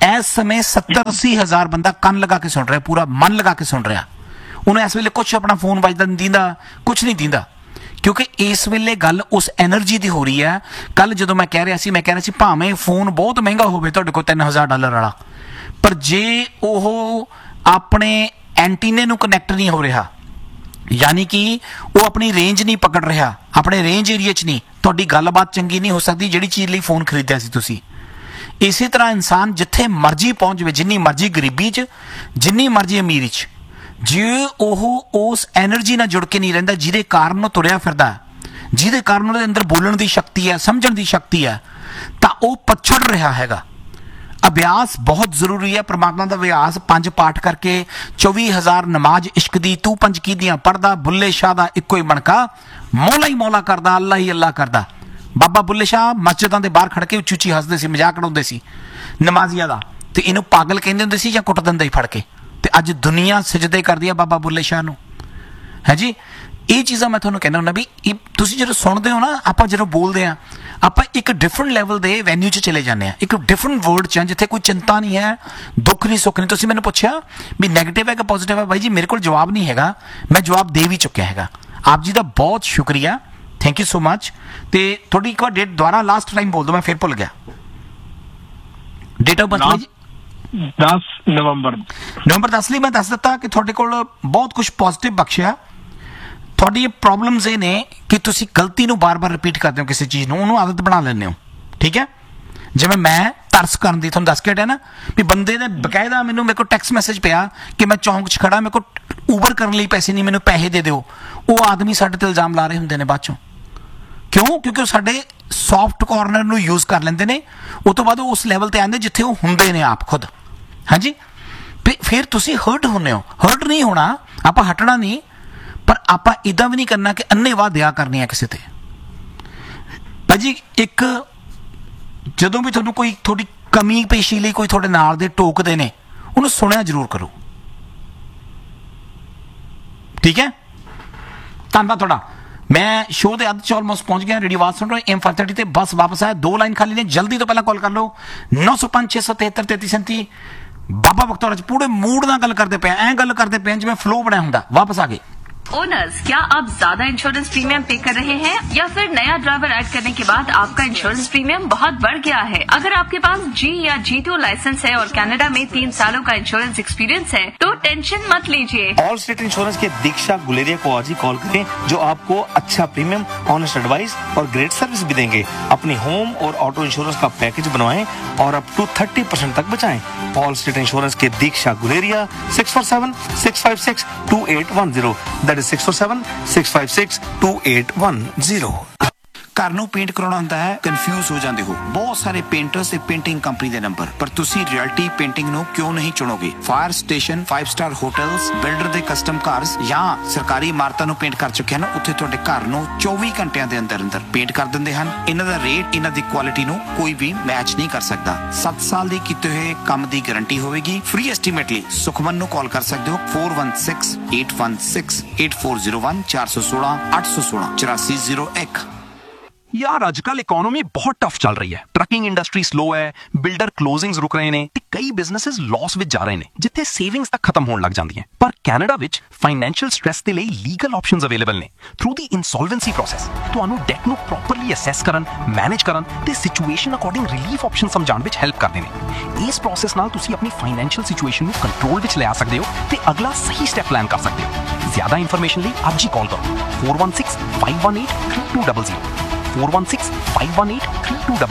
ਇਸ ਸਮੇਂ ਸੱਤਰ ਅੱਸੀ ਹਜ਼ਾਰ ਬੰਦਾ ਕੰਨ ਲਗਾ ਕੇ ਸੁਣ ਰਿਹਾ, ਪੂਰਾ ਮਨ ਲਗਾ ਕੇ ਸੁਣ ਰਿਹਾ। ਉਹਨੂੰ ਇਸ ਵੇਲੇ ਕੁਛ ਆਪਣਾ ਫੋਨ ਵੱਜਦਾ ਨਹੀਂ ਦਿੰਦਾ, ਕੁਛ ਨਹੀਂ ਦਿੰਦਾ, ਕਿਉਂਕਿ ਇਸ ਵੇਲੇ ਗੱਲ ਉਸ ਐਨਰਜੀ ਦੀ ਹੋ ਰਹੀ ਹੈ। ਕੱਲ ਜਦੋਂ ਮੈਂ ਕਹਿ ਰਿਹਾ ਸੀ, ਮੈਂ ਕਹਿ ਰਿਹਾ ਸੀ ਭਾਵੇਂ ਫੋਨ ਬਹੁਤ ਮਹਿੰਗਾ ਹੋਵੇ ਤੁਹਾਡੇ ਕੋਲ ਤਿੰਨ ਹਜ਼ਾਰ ਡਾਲਰ ਵਾਲਾ, ਪਰ ਜੇ ਉਹ ਆਪਣੇ ਐਂਟੀਨੇ ਨੂੰ ਕਨੈਕਟ ਨਹੀਂ ਹੋ ਰਿਹਾ, ਯਾਨੀ ਕਿ ਉਹ ਆਪਣੀ ਰੇਂਜ ਨਹੀਂ ਪਕੜ ਰਿਹਾ, ਆਪਣੇ ਰੇਂਜ ਏਰੀਆ 'ਚ ਨਹੀਂ, ਤੁਹਾਡੀ ਗੱਲਬਾਤ ਚੰਗੀ ਨਹੀਂ ਹੋ ਸਕਦੀ ਜਿਹੜੀ ਚੀਜ਼ ਲਈ ਫੋਨ ਖਰੀਦਿਆ ਸੀ ਤੁਸੀਂ। ਇਸੇ ਤਰ੍ਹਾਂ ਇਨਸਾਨ ਜਿੱਥੇ ਮਰਜ਼ੀ ਪਹੁੰਚ ਜਾਵੇ, ਜਿੰਨੀ ਮਰਜ਼ੀ ਗਰੀਬੀ 'ਚ, ਜਿੰਨੀ ਮਰਜ਼ੀ ਅਮੀਰੀ 'ਚ, ਜੇ ਉਹ ਉਸ ਐਨਰਜੀ ਨਾਲ ਜੁੜ ਕੇ ਨਹੀਂ ਰਹਿੰਦਾ ਜਿਹਦੇ ਕਾਰਨ ਉਹ ਤੁਰਿਆ ਫਿਰਦਾ, ਜਿਹਦੇ ਕਾਰਨ ਉਹਦੇ ਅੰਦਰ ਬੋਲਣ ਦੀ ਸ਼ਕਤੀ ਹੈ, ਸਮਝਣ ਦੀ ਸ਼ਕਤੀ ਹੈ, ਤਾਂ ਉਹ ਪਛੜ ਰਿਹਾ ਹੈਗਾ। ਅਭਿਆਸ ਬਹੁਤ ਜ਼ਰੂਰੀ ਹੈ। ਪ੍ਰਮਾਤਮਾ ਦਾ ਅਭਿਆਸ, ਪੰਜ ਪਾਠ ਕਰਕੇ, ਚੌਵੀ ਹਜ਼ਾਰ ਨਮਾਜ਼ ਇਸ਼ਕ ਦੀ, ਤੂੰ ਪੰਜ ਕੀਦੀਆਂ ਪੜਦਾ, ਬੁੱਲੇ ਸ਼ਾਹ ਦਾ ਇੱਕੋ ਹੀ ਬਣਕਾ, ਮੌਲਾ ਹੀ ਮੌਲਾ ਕਰਦਾ, ਅੱਲਾ ਹੀ ਅੱਲਾ ਕਰਦਾ। ਬਾਬਾ ਬੁੱਲੇ ਸ਼ਾਹ ਮਸਜਿਦਾਂ ਦੇ ਬਾਹਰ ਖੜ ਕੇ ਉੱਚੀ ਉੱਚੀ ਹੱਸਦੇ ਸੀ, ਮਜ਼ਾਕ ਉਡਾਉਂਦੇ ਸੀ ਨਮਾਜ਼ੀਆਂ ਦਾ, ਤੇ ਇਹਨੂੰ ਪਾਗਲ ਕਹਿੰਦੇ ਹੁੰਦੇ ਸੀ ਜਾਂ ਕੁੱਟ ਦਿੰਦੇ ਸੀ ਫੜ ਕੇ। ਤੇ ਅੱਜ ਦੁਨੀਆ ਸਜਦੇ ਕਰਦੀ ਹੈ ਬਾਬਾ ਬੁੱਲੇ ਸ਼ਾਹ ਨੂੰ, ਹੈ ਜੀ। ਇਹ ਚੀਜ਼ਾਂ ਮੈਂ ਤੁਹਾਨੂੰ ਕਹਿੰਦਾ ਹੁੰਦਾ ਵੀ ਇਹ ਤੁਸੀਂ ਜਦੋਂ ਸੁਣਦੇ ਹੋ ਨਾ, ਆਪਾਂ ਜਦੋਂ ਬੋਲਦੇ ਹਾਂ, ਆਪਾਂ ਇੱਕ ਡਿਫਰੈਂਟ ਲੈਵਲ ਦੇ ਵੈਨਿਊ 'ਚ ਚਲੇ ਜਾਂਦੇ ਹਾਂ, ਇੱਕ ਡਿਫਰੈਂਟ ਵਰਲਡ 'ਚ, ਜਿੱਥੇ ਕੋਈ ਚਿੰਤਾ ਨਹੀਂ ਹੈ, ਦੁੱਖ ਨਹੀਂ, ਸੁੱਖ ਨਹੀਂ। ਤੁਸੀਂ ਮੈਨੂੰ ਪੁੱਛਿਆ ਵੀ ਨੈਗੇਟਿਵ ਹੈ ਕਿ ਪੋਜ਼ੀਟਿਵ ਹੈ, ਬਾਈ ਜੀ ਮੇਰੇ ਕੋਲ ਜਵਾਬ ਨਹੀਂ ਹੈਗਾ, ਮੈਂ ਜਵਾਬ ਦੇ ਵੀ ਚੁੱਕਿਆ ਹੈਗਾ। ਆਪ ਜੀ ਦਾ ਬਹੁਤ ਸ਼ੁਕਰੀਆ, ਥੈਂਕ ਯੂ ਸੋ ਮਚ। ਤੇ ਤੁਹਾਡੀ ਇੱਕ ਵਾਰ ਡੇਟ ਦੁਬਾਰਾ ਲਾਸਟ ਟਾਈਮ ਬੋਲ ਦਿਓ, ਮੈਂ ਫਿਰ ਭੁੱਲ ਗਿਆ। ਡੇਟ ਆਫ ਬਰਥ ਜੀ ਦਸ ਨਵੰਬਰ ਨਵੰਬਰ ਦਸ ਲਈ ਮੈਂ ਦੱਸ ਦਿੱਤਾ ਕਿ ਤੁਹਾਡੇ ਕੋਲ ਬਹੁਤ ਕੁਝ ਪੋਜ਼ਿਟਿਵ ਬਖਸ਼ਿਆ। ਤੁਹਾਡੀ ਇਹ ਪ੍ਰੋਬਲਮਸ ਇਹ ਨੇ ਕਿ ਤੁਸੀਂ ਗਲਤੀ ਨੂੰ ਬਾਰ-ਬਾਰ ਰਿਪੀਟ ਕਰਦੇ ਹੋ, ਕਿਸੇ ਚੀਜ਼ ਨੂੰ, ਉਹਨੂੰ ਆਦਤ ਬਣਾ ਲੈਂਦੇ ਹੋ, ਠੀਕ ਹੈ। ਜਿਵੇਂ ਮੈਂ ਤਰਸ ਕਰਨ ਦੀ ਤੁਹਾਨੂੰ ਦੱਸ ਕੇ ਹਟਿਆ ਨਾ ਵੀ ਬੰਦੇ ਨੇ ਬਕਾਇਦਾ ਮੈਨੂੰ, ਮੇਰੇ ਕੋਲ ਟੈਕਸਟ ਮੈਸੇਜ ਪਿਆ ਕਿ ਮੈਂ ਚੌਂਕ 'ਚ ਖੜਾ, ਮੇਰੇ ਕੋਲ ਊਬਰ ਕਰਨ ਲਈ ਪੈਸੇ ਨਹੀਂ, ਮੈਨੂੰ ਪੈਸੇ ਦੇ ਦਿਓ। ਉਹ ਆਦਮੀ ਸਾਡੇ ਤੇ ਇਲਜ਼ਾਮ ਲਾ ਰਹੇ ਹੁੰਦੇ ਨੇ ਬਾਅਦ ਚੋਂ, ਕਿਉਂ? ਕਿਉਂਕਿ ਉਹ ਸਾਡੇ ਸੌਫਟ ਕਾਰਨਰ ਨੂੰ ਯੂਜ਼ ਕਰ ਲੈਂਦੇ ਨੇ। ਉਹ ਤੋਂ ਬਾਅਦ ਉਹ ਉਸ ਲੈਵਲ ਤੇ ਆਉਂਦੇ ਜਿੱਥੇ ਉਹ ਹੁੰਦੇ ਨੇ ਆਪ ਖੁਦ, ਹਾਂਜੀ। ਫਿਰ ਤੁਸੀਂ ਹਰਟ ਹੁੰਦੇ ਹੋ। ਹਰਟ ਨਹੀਂ ਹੋਣਾ, ਆਪਾਂ ਹਟਣਾ ਨਹੀਂ, ਪਰ ਆਪਾਂ ਇੱਦਾਂ ਵੀ ਨਹੀਂ ਕਰਨਾ ਕਿ ਅੰਨ੍ਹੇਵਾਹ ਦਇਆ ਕਰਨੀ ਹੈ ਕਿਸੇ ਤੇ। ਭਾਜੀ ਇੱਕ ਜਦੋਂ ਵੀ ਤੁਹਾਨੂੰ ਕੋਈ ਤੁਹਾਡੀ ਕਮੀ ਪੇਸ਼ੀ ਲਈ ਕੋਈ ਤੁਹਾਡੇ ਨਾਲ ਦੇ ਟੋਕਦੇ ਨੇ, ਉਹਨੂੰ ਸੁਣਿਆ ਜ਼ਰੂਰ ਕਰੋ, ਠੀਕ ਹੈ। ਧੰਨਵਾਦ ਤੁਹਾਡਾ। ਮੈਂ ਸ਼ੋਅ ਦੇ ਅੱਧ 'ਚ ਆਲਮੋਸਟ ਪਹੁੰਚ ਗਿਆ। ਰੇਡੀਓ ਆਵਾਜ਼ ਸੁਣ ਰਹੇ ਐਮ ਫਾਈਵ ਥਰਟੀ ਤੇ ਬੱਸ ਵਾਪਸ ਆਇਆ। ਦੋ ਲਾਈਨ ਖਾਲੀ ਨੇ, ਜਲਦੀ ਤੋਂ ਪਹਿਲਾਂ ਕਾਲ ਕਰ ਲਓ ਨੌ ਸੌ ਪੰਜ ਛੇ ਸੌ ਤਿਹੱਤਰ ਤੇਤੀ ਸੈਂਤੀ। ਬਾਬਾ ਬਖਤੌਰ 'ਚ ਪੂਰੇ ਮੂਡ ਨਾਲ ਗੱਲ ਕਰਦੇ ਪਏ, ਐਂ ਗੱਲ ਕਰਦੇ ਪਏ ਜਿਵੇਂ ਫਲੋ ਬਣਿਆ ਹੁੰਦਾ। ਵਾਪਸ ਆ ਗਏ। ओनर्स, क्या आप ज्यादा इंश्योरेंस प्रीमियम पे कर रहे हैं या फिर नया ड्राइवर ऐड करने के बाद आपका इंश्योरेंस प्रीमियम बहुत बढ़ गया है? अगर आपके पास जी या जी टू लाइसेंस है और कनाडा में तीन सालों का इंश्योरेंस एक्सपीरियंस है तो टेंशन मत लीजिए। ऑल स्टेट इंश्योरेंस के दीक्षा गुलेरिया को आज ही कॉल करें, जो आपको अच्छा प्रीमियम, ऑनेस्ट एडवाइस और ग्रेट सर्विस भी देंगे। अपनी होम और ऑटो इंश्योरेंस का पैकेज बनवाएं और अप टू थर्टी परसेंट तक बचाएं। ऑल स्टेट इंश्योरेंस के दीक्षा Guleria six four seven six five six to eight one zero that is six four seven six five six to eight one zero. ਘਰ ਨੂੰ paint ਕਰਾਉਣਾ ਹੁੰਦਾ ਹੈ, ਕਨਫਿਊਜ਼ ਹੋ ਜਾਂਦੇ ਹੋ। ਬਹੁਤ ਸਾਰੇ ਪੇਂਟਰਸ ਤੇ ਪੇਂਟਿੰਗ ਕੰਪਨੀ ਦੇ ਨੰਬਰ, ਪਰ ਤੁਸੀਂ ਰਿਐਲਿਟੀ ਪੇਂਟਿੰਗ ਨੂੰ ਕਿਉਂ ਨਹੀਂ ਚੁਣੋਗੇ? Fire station, five star hotels, builder ਦੇ ਕਸਟਮ ਕਾਰਸ ਜਾਂ ਸਰਕਾਰੀ ਇਮਾਰਤਾਂ ਨੂੰ ਪੇਂਟ ਕਰ ਚੁੱਕੇ ਹਨ। ਉੱਥੇ ਤੁਹਾਡੇ ਘਰ ਨੂੰ ਚੌਵੀ ਘੰਟਿਆਂ ਦੇ ਅੰਦਰ ਅੰਦਰ ਪੇਂਟ ਕਰ ਦਿੰਦੇ ਹਨ। ਇਹਨਾਂ ਦਾ ਰੇਟ, ਇਹਨਾਂ ਦੀ ਕੁਆਲਿਟੀ ਨੂੰ ਕੋਈ ਵੀ ਮੈਚ ਨਹੀਂ ਕਰ ਸਕਦਾ। ਸੱਤ ਸਾਲ ਦੀ ਕੀਤੇ ਹੋਏ ਕੰਮ ਦੀ ਗਾਰੰਟੀ ਹੋਵੇਗੀ। ਫ੍ਰੀ ਐਸਟੀਮੇਟ ਲਈ ਸੁਖਮਨ ਨੂੰ ਕਾਲ ਕਰ ਸਕਦੇ ਹੋ four one six eight one six eight four zero one चार सौ सोलह आठ सौ सोलह चौरासी जीरो एक। यार अजकल इकोनॉमी बहुत टफ चल रही है। ट्रकिंग इंडस्ट्री स्लो है, बिल्डर क्लोजिंग्स रुक रहे ने ते कई बिजनेसेस लॉस विच जा रहे ने, जिथे सेविंग्स तक खत्म होने लग जांदी हैं। पर कैनेडा विच फाइनेंशियल स्ट्रेस दे लई लीगल ऑप्शंस अवेलेबल ने। थ्रू दी इंसॉल्वेंसी प्रोसेस तुहानू डेट नू प्रॉपरली असैस करन, मैनेज करन ते situation according relief option समझाण which help करदे ने। इस प्रोसेस नाल तुसी अपनी फाइनेंशियल सिचुएशन नू कंट्रोल विच ले आ सकदे हो ते अगला सही स्टेप प्लान कर सकदे हो। ज्यादा इंफॉर्मेशन लई अज ही कॉल करो four one six five one eight three to double zero four one six five one eight three